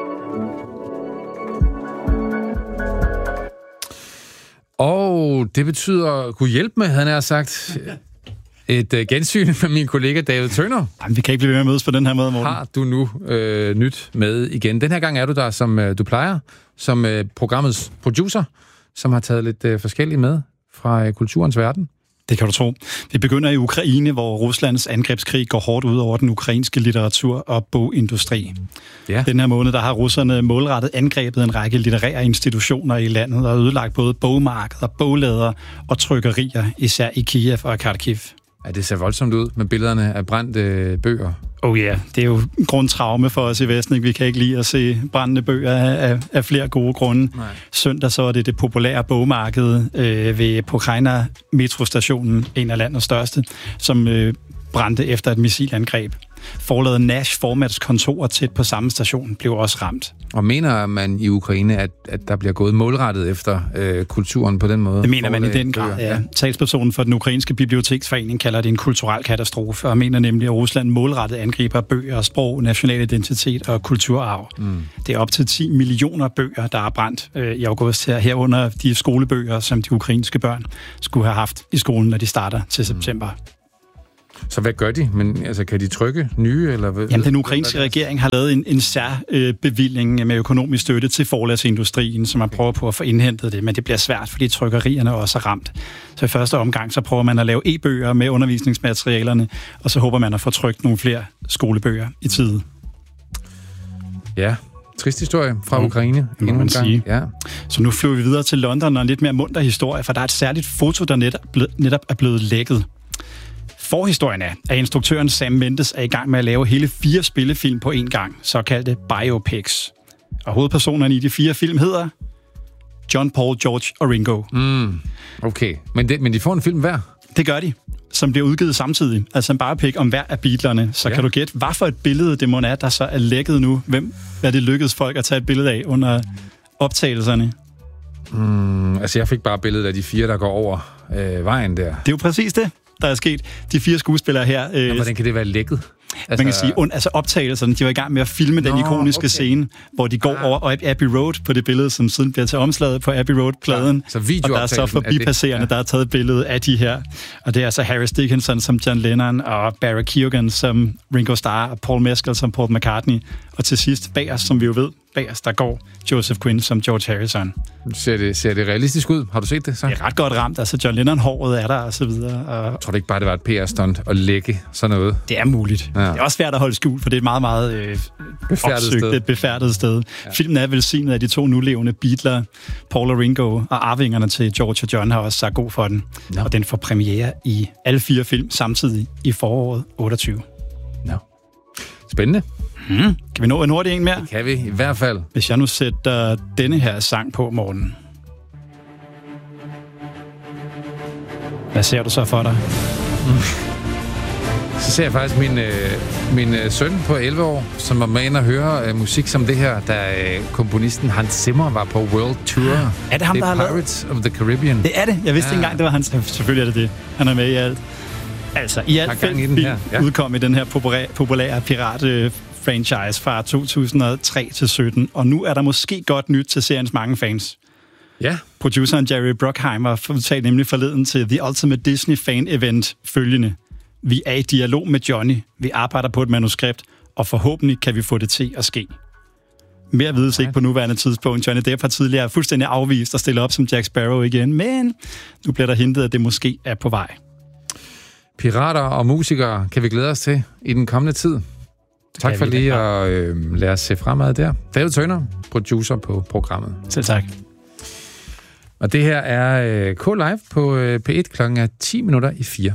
Og det betyder, kunne hjælpe med, havde jeg sagt, et gensyn med min kollega David Tønder. Jamen, vi kan ikke blive ved med at mødes på den her måde, Morten. Har du nu nyt med igen? Den her gang er du der, som du plejer, som programmets producer, som har taget lidt forskellige med fra kulturens verden. Det kan du tro. Vi begynder i Ukraine, hvor Ruslands angrebskrig går hårdt ud over den ukrainske litteratur- og bogindustri. Ja. Den her måned, der har russerne målrettet angrebet en række litterære institutioner i landet og ødelagt både bogmarkeder, boglader og trykkerier, især i Kiev og Kharkiv. Ja, det ser voldsomt ud med billederne af brændte bøger. Oh ja, det er jo grundtraume for os i Vesten. Vi kan ikke lide at se brændende bøger af flere gode grunde. Nej. Søndag så er det populære bogmarked ved Pokraina metrostationen, en af landets største, som brændte efter et missilangreb. Forlaget Nash Formats kontor tæt på samme station blev også ramt. Og mener man i Ukraine, at der bliver gået målrettet efter kulturen på den måde? Det mener man i den grad, ja. Talspersonen for den ukrainske biblioteksforening kalder det en kulturel katastrofe, og mener nemlig, at Rusland målrettet angriber bøger, sprog, national identitet og kulturarv. Det er op til 10 millioner bøger, der er brændt i august herunder de skolebøger, som de ukrainske børn skulle have haft i skolen, når de starter til september. Så hvad gør de? Men altså, kan de trykke nye? Eller Jamen, den ukrainske regering har lavet en særbevilling med økonomisk støtte til forlagsindustrien, som man prøver på at få indhentet det, men det bliver svært, fordi trykkerierne også er ramt. Så i første omgang, så prøver man at lave e-bøger med undervisningsmaterialerne, og så håber man at få trykt nogle flere skolebøger i tide. Ja, trist historie fra Ukraine. Må man sige. Ja. Så nu flyver vi videre til London og en lidt mere munter historie, for der er et særligt foto, der netop er blevet lækket. Forhistorien er, at instruktøren Sam Mendes er i gang med at lave hele 4 spillefilm på en gang, såkaldte biopics. Og hovedpersonerne i de 4 film hedder John, Paul, George og Ringo. Okay, men de får en film hver? Det gør de, som bliver udgivet samtidig. Altså en biopic om hver af Beatlerne. Så kan du gætte, hvad for et billede det må er, der så er lækket nu? Hvad det lykkedes folk at tage et billede af under optagelserne? Altså jeg fik bare billedet af de 4, der går over vejen der. Det er jo præcis det, der er sket. De 4 skuespillere her... hvordan kan det være lækket? Man kan sige, altså optagelserne, de var i gang med at filme den ikoniske scene, hvor de går over Abbey Road på det billede, som siden bliver til omslaget på Abbey Road-pladen. Så og der er så forbipasserende, der har taget et billede af de her. Og det er så Harris Dickinson som John Lennon, og Barry Keoghan som Ringo Starr, og Paul Mescal som Paul McCartney. Og til sidst, bagerst, som vi jo ved, bagerst, der går Joseph Quinn som George Harrison. Ser det realistisk ud? Har du set det så? Det er ret godt ramt. Altså John Lennon-håret er der, og så videre. Og... Jeg tror ikke bare, det var et PR-stunt at lægge sådan noget? Det er muligt. Ja. Det er også svært at holde skjult, for det er et meget, meget befærdet sted. Ja. Filmen er velsignet af de 2 nulevende Beatler, Paul og Ringo, og arvingerne til George og John har også sagt god for den. No. Og den får premiere i alle 4 film samtidig i foråret 28. No. Spændende. Kan vi nå en hurtig en mere? Det kan vi, i hvert fald. Hvis jeg nu sætter denne her sang på, Morten. Hvad ser du så for dig? Så ser jeg faktisk min søn på 11 år, som var med ind og høre musik som det her, da komponisten Hans Zimmer var på World Tour. Er det ham, der har lavet? Pirates of the Caribbean. Det er det. Jeg vidste ikke engang, det var hans. Selvfølgelig er det. Han er med i alt. Altså, i alt 5 film udkom i den her populære pirat-franchise fra 2003 til 17, og nu er der måske godt nyt til seriens mange fans. Ja. Produceren Jerry Bruckheimer fortalte nemlig forleden til The Ultimate Disney Fan Event følgende: Vi er i dialog med Johnny, vi arbejder på et manuskript, og forhåbentlig kan vi få det til at ske. Mere vides ikke på nuværende tidspunkt. Johnny Depp har tidligere fuldstændig afvist at stille op som Jack Sparrow igen, men nu bliver der hintet, at det måske er på vej. Pirater og musikere kan vi glæde os til i den kommende tid. Tak for lige at lade os se fremad der. David Turner, producer på programmet. Selv tak. Og det her er K-Live på P1 klokken 4:10.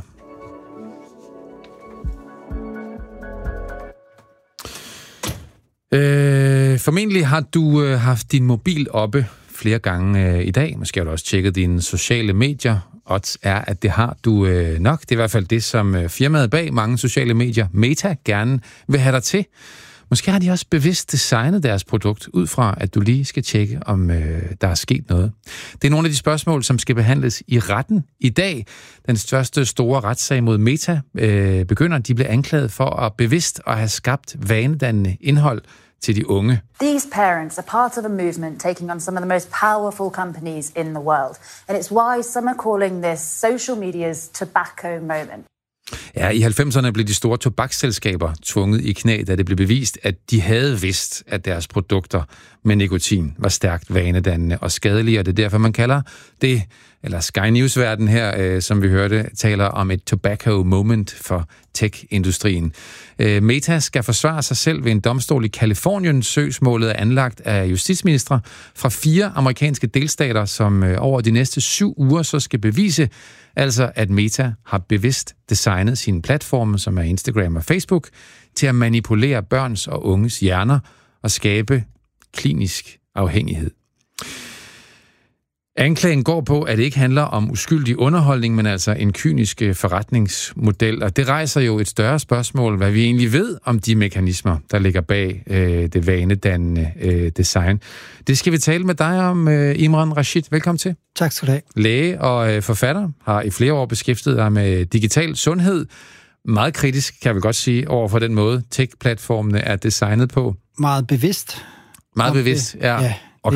Formentlig har du haft din mobil oppe flere gange i dag. Måske har du også tjekket dine sociale medier. Odds er, at det har du nok. Det er i hvert fald det, som firmaet bag mange sociale medier, Meta, gerne vil have dig til. Måske har de også bevidst designet deres produkt ud fra, at du lige skal tjekke, om der er sket noget. Det er nogle af de spørgsmål, som skal behandles i retten i dag. Den største store retssag mod Meta begynder. De bliver anklaget for at bevidst at have skabt vanedannende indhold til de unge. These parents are part of a movement taking on some of the most powerful companies in the world. And it's why some are calling this social media's tobacco moment. Ja, i 90'erne blev de store tobaksselskaber tvunget i knæ, da det blev bevist, at de havde vidst, at deres produkter med nikotin var stærkt vanedannende og skadelige, og det er derfor, man kalder det, eller Sky News-verden her, som vi hørte, taler om et tobacco moment for tech-industrien. Meta skal forsvare sig selv ved en domstol i Kalifornien. Søgsmålet er anlagt af justitsministre fra 4 amerikanske delstater, som over de næste 7 uger så skal bevise, altså at Meta har bevidst designet sine platforme, som er Instagram og Facebook, til at manipulere børns og unges hjerner og skabe klinisk afhængighed. Anklagen går på, at det ikke handler om uskyldig underholdning, men altså en kynisk forretningsmodel. Og det rejser jo et større spørgsmål, hvad vi egentlig ved om de mekanismer, der ligger bag det vanedannende design. Det skal vi tale med dig om, Imran Rashid. Velkommen til. Tak skal du have. Læge og forfatter har i flere år beskæftiget dig med digital sundhed. Meget kritisk, kan vi godt sige, over for den måde, tech-platformene er designet på. Meget bevidst. Meget bevidst, ja. Og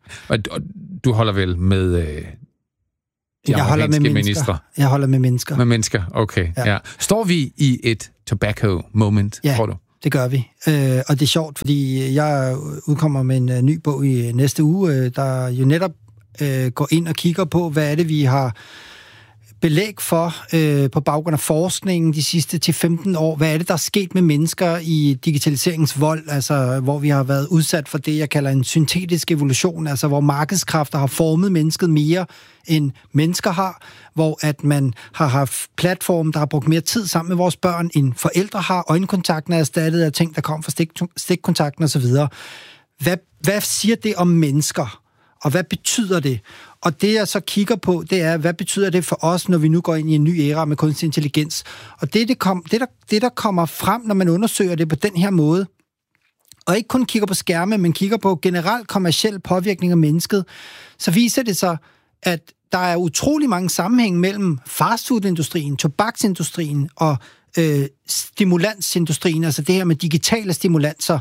du holder vel med de amerikanske ministre? Jeg holder med mennesker. Med mennesker, okay. Ja. Står vi i et tobacco moment, tror du? Det gør vi. Og det er sjovt, fordi jeg udkommer med en ny bog i næste uge, der jo netop går ind og kigger på, hvad er det, vi har belæg for på baggrund af forskningen de sidste til 15 år. Hvad er det, der er sket med mennesker i digitaliseringens vold, altså hvor vi har været udsat for det, jeg kalder en syntetisk evolution, altså hvor markedskræfter har formet mennesket mere, end mennesker har, hvor at man har haft platforme, der har brugt mere tid sammen med vores børn, end forældre har. Øjenkontakten er erstattet af ting, der kom fra stikkontakten osv. Hvad siger det om mennesker? Og hvad betyder det? Og det, jeg så kigger på, det er, hvad betyder det for os, når vi nu går ind i en ny æra med kunstig intelligens? Og det der kommer frem, når man undersøger det på den her måde, og ikke kun kigger på skærme, men kigger på generelt kommerciel påvirkning af mennesket, så viser det sig, at der er utrolig mange sammenhæng mellem fastfoodindustrien, tobaksindustrien og stimulantsindustrien, altså det her med digitale stimulanser.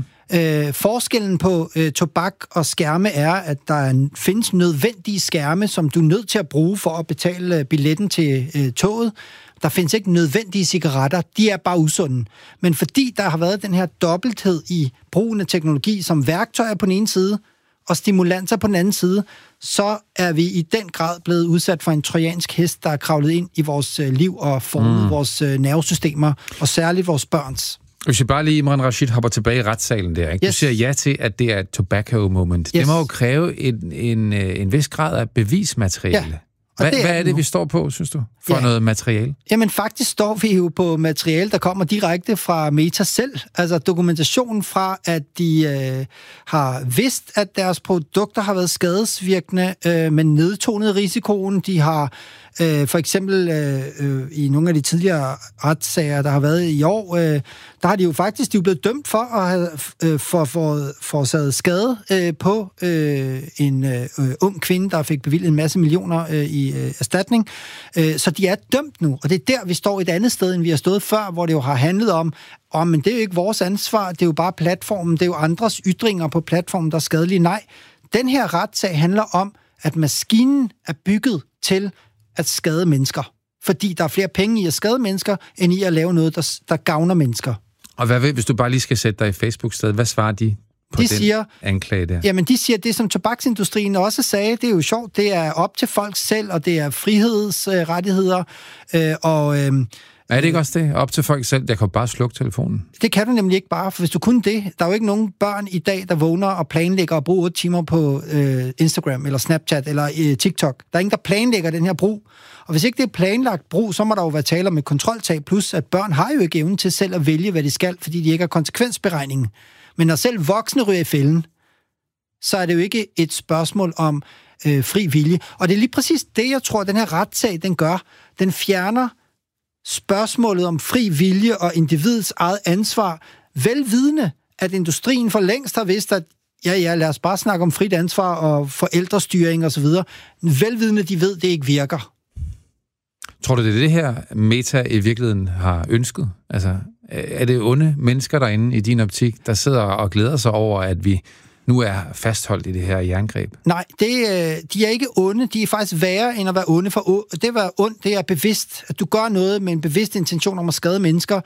Forskellen på tobak og skærme er, at der findes nødvendige skærme, som du er nødt til at bruge for at betale billetten til toget. Der findes ikke nødvendige cigaretter, de er bare usunde. Men fordi der har været den her dobbelthed i brugen af teknologi som værktøjer på den ene side, og stimulanser på den anden side, så er vi i den grad blevet udsat for en trojansk hest, der er kravlet ind i vores liv og formet vores nervesystemer, og særligt vores børns. Hvis jeg bare lige, Imran Rashid, hopper tilbage i retssalen der, ikke? Du siger ja til, at det er et tobacco moment. Det må jo kræve en vis grad af bevismateriale. Ja. Hvad er det, vi står på, synes du, for noget materiale? Jamen faktisk står vi jo på materiale, der kommer direkte fra Meta selv. Altså dokumentationen fra, at de har vidst, at deres produkter har været skadesvirkende, men nedtonet risikoen. De har for eksempel i nogle af de tidligere retssager, der har været i år, der har de jo faktisk blevet dømt for at have forårsaget skade på en ung kvinde, der fik bevilget en masse millioner i erstatning. Så de er dømt nu, og det er der, vi står et andet sted, end vi har stået før, hvor det jo har handlet om, men det er jo ikke vores ansvar, det er jo bare platformen, det er jo andres ytringer på platformen, der er skadelige. Nej, den her retssag handler om, at maskinen er bygget til at skade mennesker. Fordi der er flere penge i at skade mennesker, end i at lave noget, der gavner mennesker. Og hvad hvis du bare lige skal sætte dig i Facebook-sted, hvad svarer de på den anklage der? Jamen, de siger, det som tobaksindustrien også sagde, det er jo sjovt, det er op til folk selv, og det er frihedsrettigheder, er det ikke også det? Op til folk selv? Jeg kan bare slukke telefonen. Det kan du nemlig ikke bare, for hvis du kunne det, der er jo ikke nogen børn i dag, der vågner og planlægger at bruge 8 timer på Instagram, eller Snapchat, eller TikTok. Der er ingen, der planlægger den her brug. Og hvis ikke det er planlagt brug, så må der jo være tale om et kontroltab, plus at børn har jo ikke evnen til selv at vælge, hvad de skal, fordi de ikke har konsekvensberegningen. Men når selv voksne ryger i fælden, så er det jo ikke et spørgsmål om fri vilje. Og det er lige præcis det, jeg tror, den her retssag, den gør. Den fjerner spørgsmålet om fri vilje og individets eget ansvar, velvidende, at industrien for længst har vidst, at lad os bare snakke om frit ansvar og forældrestyring osv. Velvidende, de ved, det ikke virker. Tror du, det er det her, Meta i virkeligheden har ønsket? Altså, er det onde mennesker derinde i din optik, der sidder og glæder sig over, at vi nu er fastholdt i det her jerngreb? Nej, de er ikke onde. De er faktisk værre end at være onde. For det at være ond, det er bevidst. At du gør noget med en bevidst intention om at skade mennesker.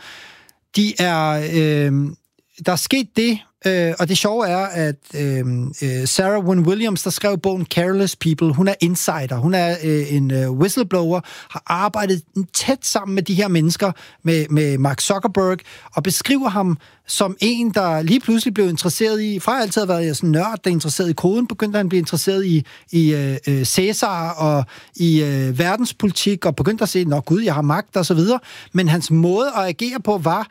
Der er sket det, og det sjove er, at Sarah Wynne Williams, der skrev bogen Careless People, hun er insider. Hun er en whistleblower, har arbejdet tæt sammen med de her mennesker, med Mark Zuckerberg, og beskriver ham som en, der lige pludselig blev interesseret i, fra altid har været sådan en nørd, der er interesseret i koden, begyndte han at blive interesseret i Cæsar og i verdenspolitik, og begyndte at se, nå gud, jeg har magt, og så videre. Men hans måde at agere på var,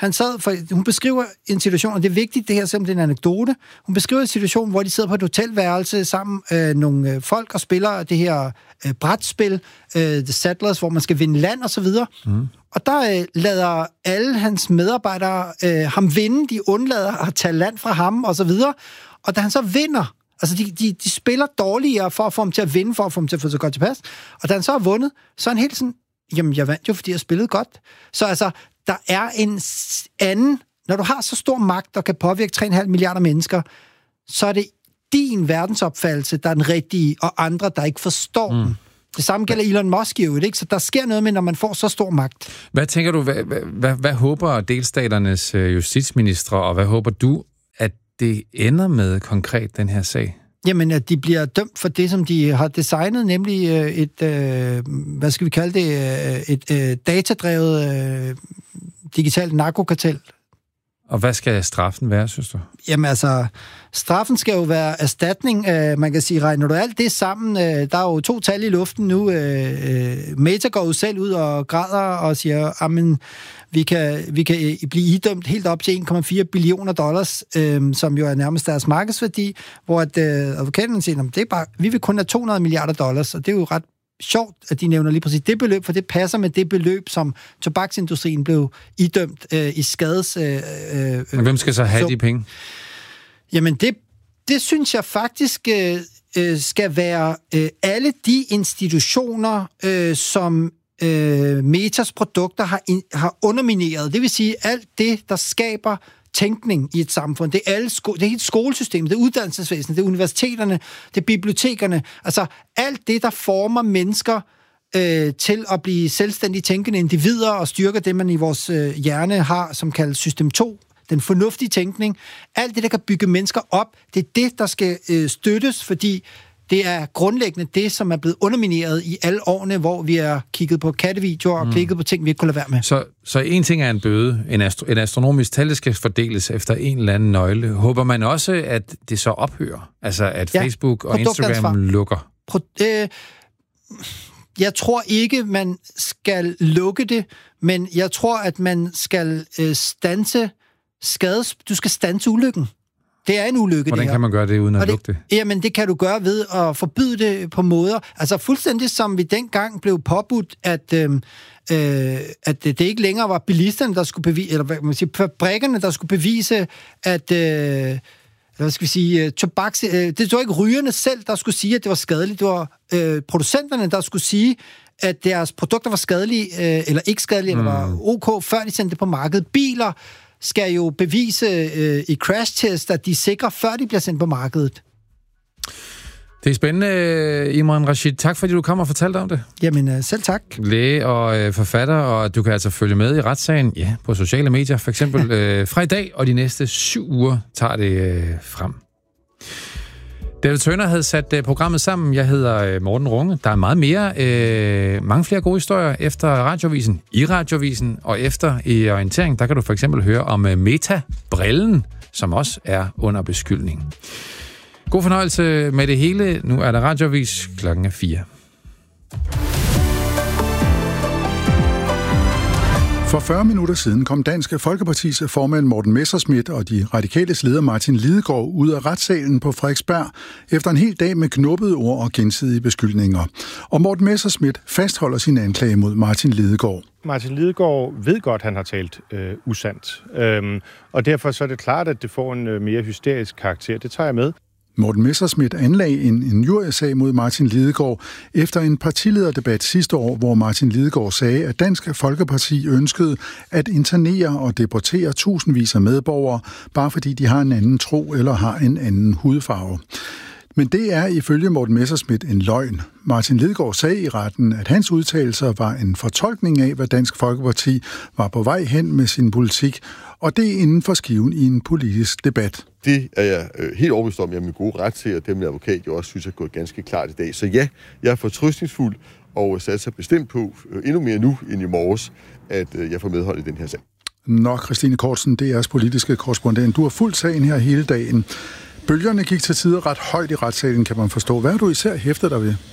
hun beskriver en situation, og det er vigtigt det her, selvom det er en anekdote, hun beskriver en situation, hvor de sidder på et hotelværelse sammen nogle folk og spiller det her brætspil, The Settlers, hvor man skal vinde land og så videre. Og der lader alle hans medarbejdere ham vinde, de undlader at tage land fra ham og så videre. Og da han så vinder, altså de spiller dårligere for at få ham til at vinde, for at få ham til at få så godt tilpas. Og da han så har vundet, så er han helt sådan, jamen jeg vandt jo, fordi jeg spillede godt. Så altså, der er en anden, når du har så stor magt, der kan påvirke 3,5 milliarder mennesker, så er det din verdensopfattelse, der er den rigtige, og andre, der ikke forstår den. Det samme gælder Elon Musk jo, ikke? Så der sker noget med, når man får så stor magt. Hvad tænker du, hvad håber delstaternes justitsministre, og hvad håber du, at det ender med konkret, den her sag? Jamen, at de bliver dømt for det, som de har designet, nemlig hvad skal vi kalde det, et datadrevet digitalt narkokartel. Og hvad skal straffen være, synes du? Jamen altså, straffen skal jo være erstatning. Man kan sige, regner du alt det sammen, der er jo 2 tal i luften nu. Meta går jo selv ud og græder og siger, amen, vi kan blive idømt helt op til $1,4 billion, som jo er nærmest deres markedsværdi, hvor advokaten siger, det er bare, vi vil kun have $200 milliarder, og det er jo ret sjovt, at de nævner lige præcis det beløb, for det passer med det beløb, som tobaksindustrien blev idømt i skades... Men hvem skal så have de penge? Jamen, det synes jeg faktisk skal være alle de institutioner, som Metas produkter har undermineret. Det vil sige, alt det, der skaber tænkning i et samfund. Det er hele skolesystemet, det er uddannelsesvæsenet, det er universiteterne, det er bibliotekerne. Altså alt det, der former mennesker til at blive selvstændigt tænkende individer og styrker det, man i vores hjerne har, som kaldes system 2, den fornuftige tænkning. Alt det, der kan bygge mennesker op, det er det, der skal støttes, fordi det er grundlæggende det, som er blevet undermineret i alle årene, hvor vi har kigget på kattevideoer og klikket på ting, vi ikke kunne lade være med. Så en ting er en bøde. En astronomisk tal skal fordeles efter en eller anden nøgle. Håber man også, at det så ophører? Altså, at Facebook og Instagram lukker? Jeg tror ikke, man skal lukke det, men jeg tror, at man skal du skal standse ulykken. Det er en ulykke, Hvordan kan man gøre det, uden at lukke det? Jamen, det kan du gøre ved at forbyde det på måder. Altså, fuldstændig som vi dengang blev påbudt, at det ikke længere var bilisterne, der skulle bevise, eller hvad man siger, fabrikkerne, der skulle bevise, at hvad skal vi sige, det var ikke rygerne selv, der skulle sige, at det var skadeligt. Det var producenterne, der skulle sige, at deres produkter var skadelige, eller ikke skadelige, eller var ok, før de sendte det på markedet. Biler skal jo bevise i crash-test, at de er sikre, før de bliver sendt på markedet. Det er spændende, Imran Rashid. Tak, fordi du kom og fortalte om det. Jamen, selv tak. Læge og forfatter, og du kan altså følge med i retssagen, på sociale medier, for eksempel fra i dag, og de næste 7 uger tager det frem. David Turner havde sat programmet sammen. Jeg hedder Morten Runge. Der er meget mere, mange flere gode historier efter Radiovisen, i Radiovisen og efter i Orientering. Der kan du for eksempel høre om Meta-brillen, som også er under beskyldning. God fornøjelse med det hele. Nu er der Radioavis 4:00. For 40 minutter siden kom Dansk Folkepartis formand Morten Messerschmidt og de radikales leder Martin Lidegaard ud af retssalen på Frederiksberg efter en hel dag med knubbede ord og gensidige beskyldninger. Og Morten Messerschmidt fastholder sin anklage mod Martin Lidegaard. Martin Lidegaard ved godt, at han har talt usandt. Og derfor så er det klart, at det får en mere hysterisk karakter. Det tager jeg med. Morten Messerschmidt anlagde en injuriesag mod Martin Lidegaard efter en partilederdebat sidste år, hvor Martin Lidegaard sagde, at Dansk Folkeparti ønskede at internere og deportere tusindvis af medborgere, bare fordi de har en anden tro eller har en anden hudfarve. Men det er ifølge Morten Messerschmidt en løgn. Martin Lidegaard sagde i retten, at hans udtalelser var en fortolkning af, hvad Dansk Folkeparti var på vej hen med sin politik, og det er inden for skiven i en politisk debat. Det er jeg helt overbevist om, at jeg er min gode ret til, og det med advokat jo også synes er gået ganske klart i dag. Så ja, jeg er fortrøstningsfuld og satser bestemt på, endnu mere nu end i morges, at jeg får medhold i den her sag. Nå, Christine Kortsen, DR's politiske korrespondent. Du har fulgt sagen her hele dagen. Bølgerne gik til tider ret højt i retssalen, kan man forstå. Hvad har du især hæftet dig ved?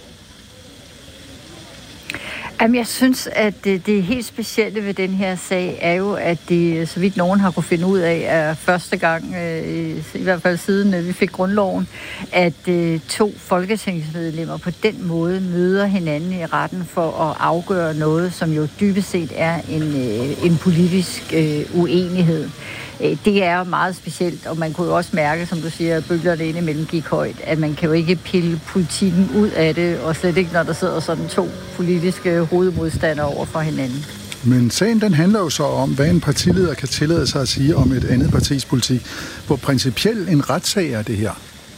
Jamen, jeg synes, at det helt specielle ved den her sag er jo, at det, så vidt nogen har kunne finde ud af, er første gang, i hvert fald siden vi fik grundloven, at to folketingsmedlemmer på den måde møder hinanden i retten for at afgøre noget, som jo dybest set er en politisk uenighed. Det er meget specielt, og man kunne jo også mærke, som du siger, at bølgerne indimellem gik højt, at man kan jo ikke pille politikken ud af det, og slet ikke, når der sidder sådan to politiske hovedmodstandere over for hinanden. Men sagen den handler jo så om, hvad en partileder kan tillade sig at sige om et andet partis politik. Hvor principielt en retssag er det her?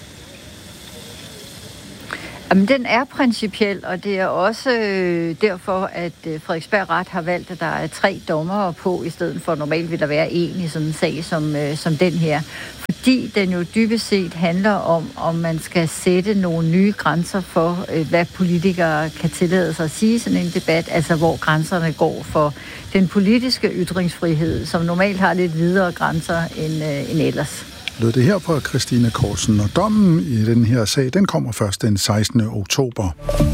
Jamen, den er principiel, og det er også derfor, at Frederiksberg Ret har valgt, at der er 3 dommere på, i stedet for normalt vil der være 1 i sådan en sag som den her. Fordi den jo dybest set handler om man skal sætte nogle nye grænser for, hvad politikere kan tillade sig at sige i sådan en debat, altså hvor grænserne går for den politiske ytringsfrihed, som normalt har lidt videre grænser end ellers. Lød det her fra Christine Kortsen, og dommen i den her sag, den kommer først den 16. oktober.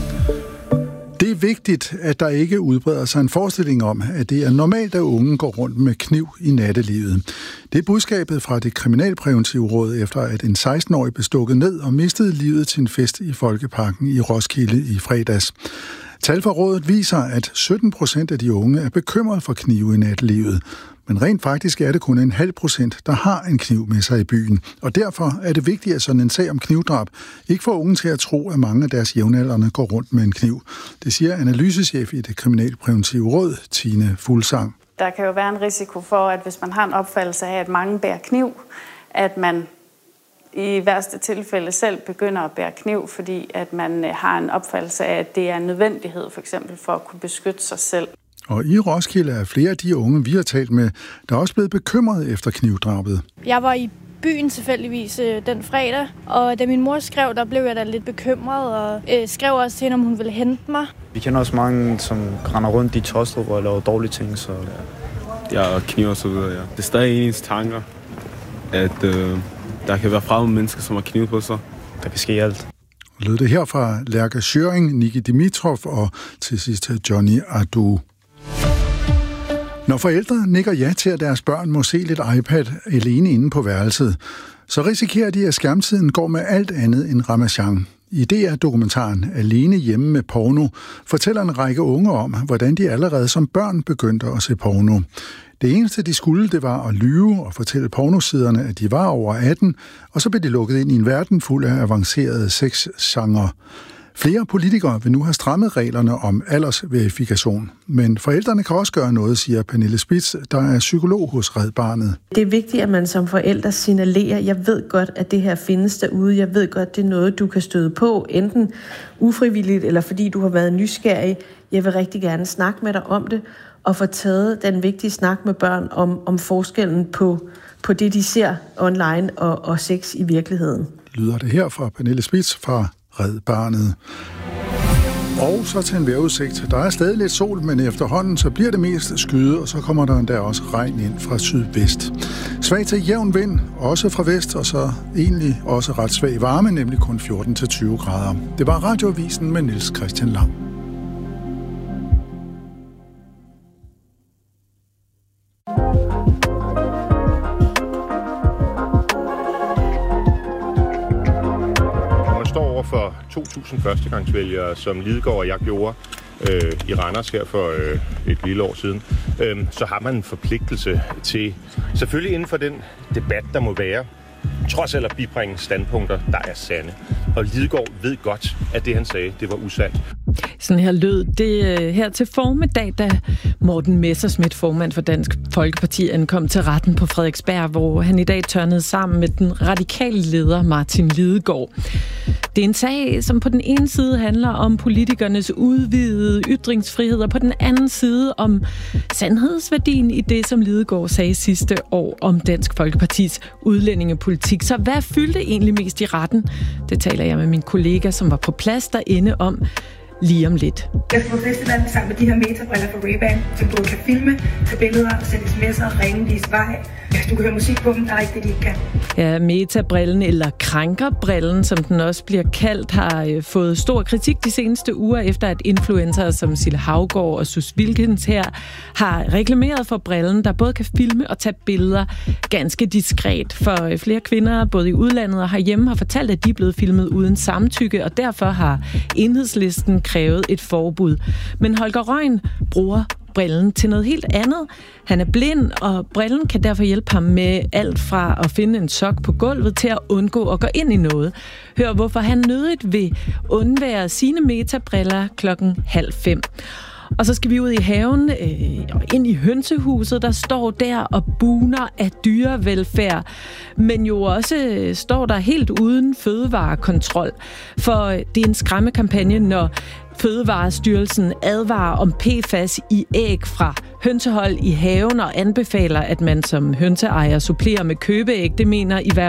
Det er vigtigt, at der ikke udbreder sig en forestilling om, at det er normalt, at unge går rundt med kniv i nattelivet. Det er budskabet fra det kriminalpræventive råd, efter at en 16-årig blev stukket ned og mistede livet til en fest i Folkeparken i Roskilde i fredags. Tal fra rådet viser, at 17% af de unge er bekymret for knive i nattelivet. Men rent faktisk er det kun 0,5%, der har en kniv med sig i byen. Og derfor er det vigtigt, at sådan en sag om knivdrab ikke får unge til at tro, at mange af deres jævnaldrende går rundt med en kniv. Det siger analysechef i det kriminalpræventive råd, Tine Fuglsang. Der kan jo være en risiko for, at hvis man har en opfattelse af, at mange bærer kniv, at man i værste tilfælde selv begynder at bære kniv, fordi at man har en opfattelse af, at det er en nødvendighed, for eksempel for at kunne beskytte sig selv. Og i Roskilde er flere af de unge, vi har talt med, der er også blevet bekymret efter knivdrabet. Jeg var i byen tilfældigvis den fredag, og da min mor skrev, der blev jeg da lidt bekymret, og skrev også til hende, om hun ville hente mig. Vi kender også mange, som render rundt i Tostrup og laver dårlige ting, så ja, og kniv og så videre, ja. Det er stadig ens tanker, at der kan være fremmede mennesker, som har kniv på sig. Der kan ske alt. Lød det her fra Lærke Schøring, Niki Dimitrov og til sidst Johnny Adu. Når forældre nikker ja til, at deres børn må se lidt iPad alene inde på værelset, så risikerer de, at skærmtiden går med alt andet end Ramachan. I DR-dokumentaren Alene hjemme med porno fortæller en række unge om, hvordan de allerede som børn begyndte at se porno. Det eneste, de skulle, det var at lyve og fortælle pornosiderne, at de var over 18, og så blev de lukket ind i en verden fuld af avancerede sexgenre. Flere politikere vil nu have strammet reglerne om aldersverifikation, men forældrene kan også gøre noget, siger Pernille Spitz, der er psykolog hos Red Barnet. Det er vigtigt, at man som forældre signalerer, jeg ved godt, at det her findes derude, jeg ved godt, det er noget, du kan støde på, enten ufrivilligt eller fordi du har været nysgerrig. Jeg vil rigtig gerne snakke med dig om det, og få taget den vigtige snak med børn om forskellen på det, de ser online og sex i virkeligheden. Lyder det her fra Pernille Spitz fra Red Barnet. Og så til en vejrudsigt. Der er stadig lidt sol, men efterhånden så bliver det mest skyde, og så kommer der endda også regn ind fra sydvest. Svag til jævn vind, også fra vest, og så egentlig også ret svag varme, nemlig kun 14-20 grader. Det var Radioavisen med Niels Christian Lang. For 2.000 førstegangsvælgere, som Lidegaard og jeg gjorde i Randers her for et lille år siden, så har man en forpligtelse til, selvfølgelig inden for den debat, der må være, trods alt at bibringe standpunkter, der er sande. Og Lidegaard ved godt, at det han sagde, det var usandt. Sådan her lød det her til formiddag, da Morten Messerschmidt, formand for Dansk Folkeparti, ankom til retten på Frederiksberg, hvor han i dag tørnede sammen med den radikale leder Martin Lidegaard. Det er en sag, som på den ene side handler om politikernes udvidede ytringsfrihed, og på den anden side om sandhedsværdien i det, som Lidegaard sagde sidste år om Dansk Folkepartis udlændingepolitik. Så hvad fyldte egentlig mest i retten? Det taler jeg med min kollega, som var på plads derinde om lige om lidt. Jeg skal på festivalen sammen med de her metabriller fra Ray-Ban, som både kan filme, tage billeder og sende sms'er, ringe, vise vej. Hvis du kan høre musik på dem, der er ikke det, de ikke kan. Ja, metabrillen, eller krænkerbrillen, som den også bliver kaldt, har fået stor kritik de seneste uger, efter at influencer som Sille Haugaard og Sus Wilkins her har reklameret for brillen, der både kan filme og tage billeder ganske diskret. For flere kvinder, både i udlandet og herhjemme, har fortalt, at de er blevet filmet uden samtykke, og derfor har Enhedslisten krævet et forbud. Men Holger Røgn bruger brillen til noget helt andet. Han er blind, og brillen kan derfor hjælpe ham med alt fra at finde en sok på gulvet til at undgå at gå ind i noget. Hør, hvorfor han nødigt vil undvære sine metabriller 4:30. Og så skal vi ud i haven og ind i hønsehuset, der står der og buner af dyrevelfærd, men jo også står der helt uden fødevarekontrol. For det er en skræmmekampagne, når Fødevarestyrelsen advarer om PFAS i æg fra hønsehold i haven og anbefaler, at man som hønseejer supplerer med købeæg. Det mener i hvert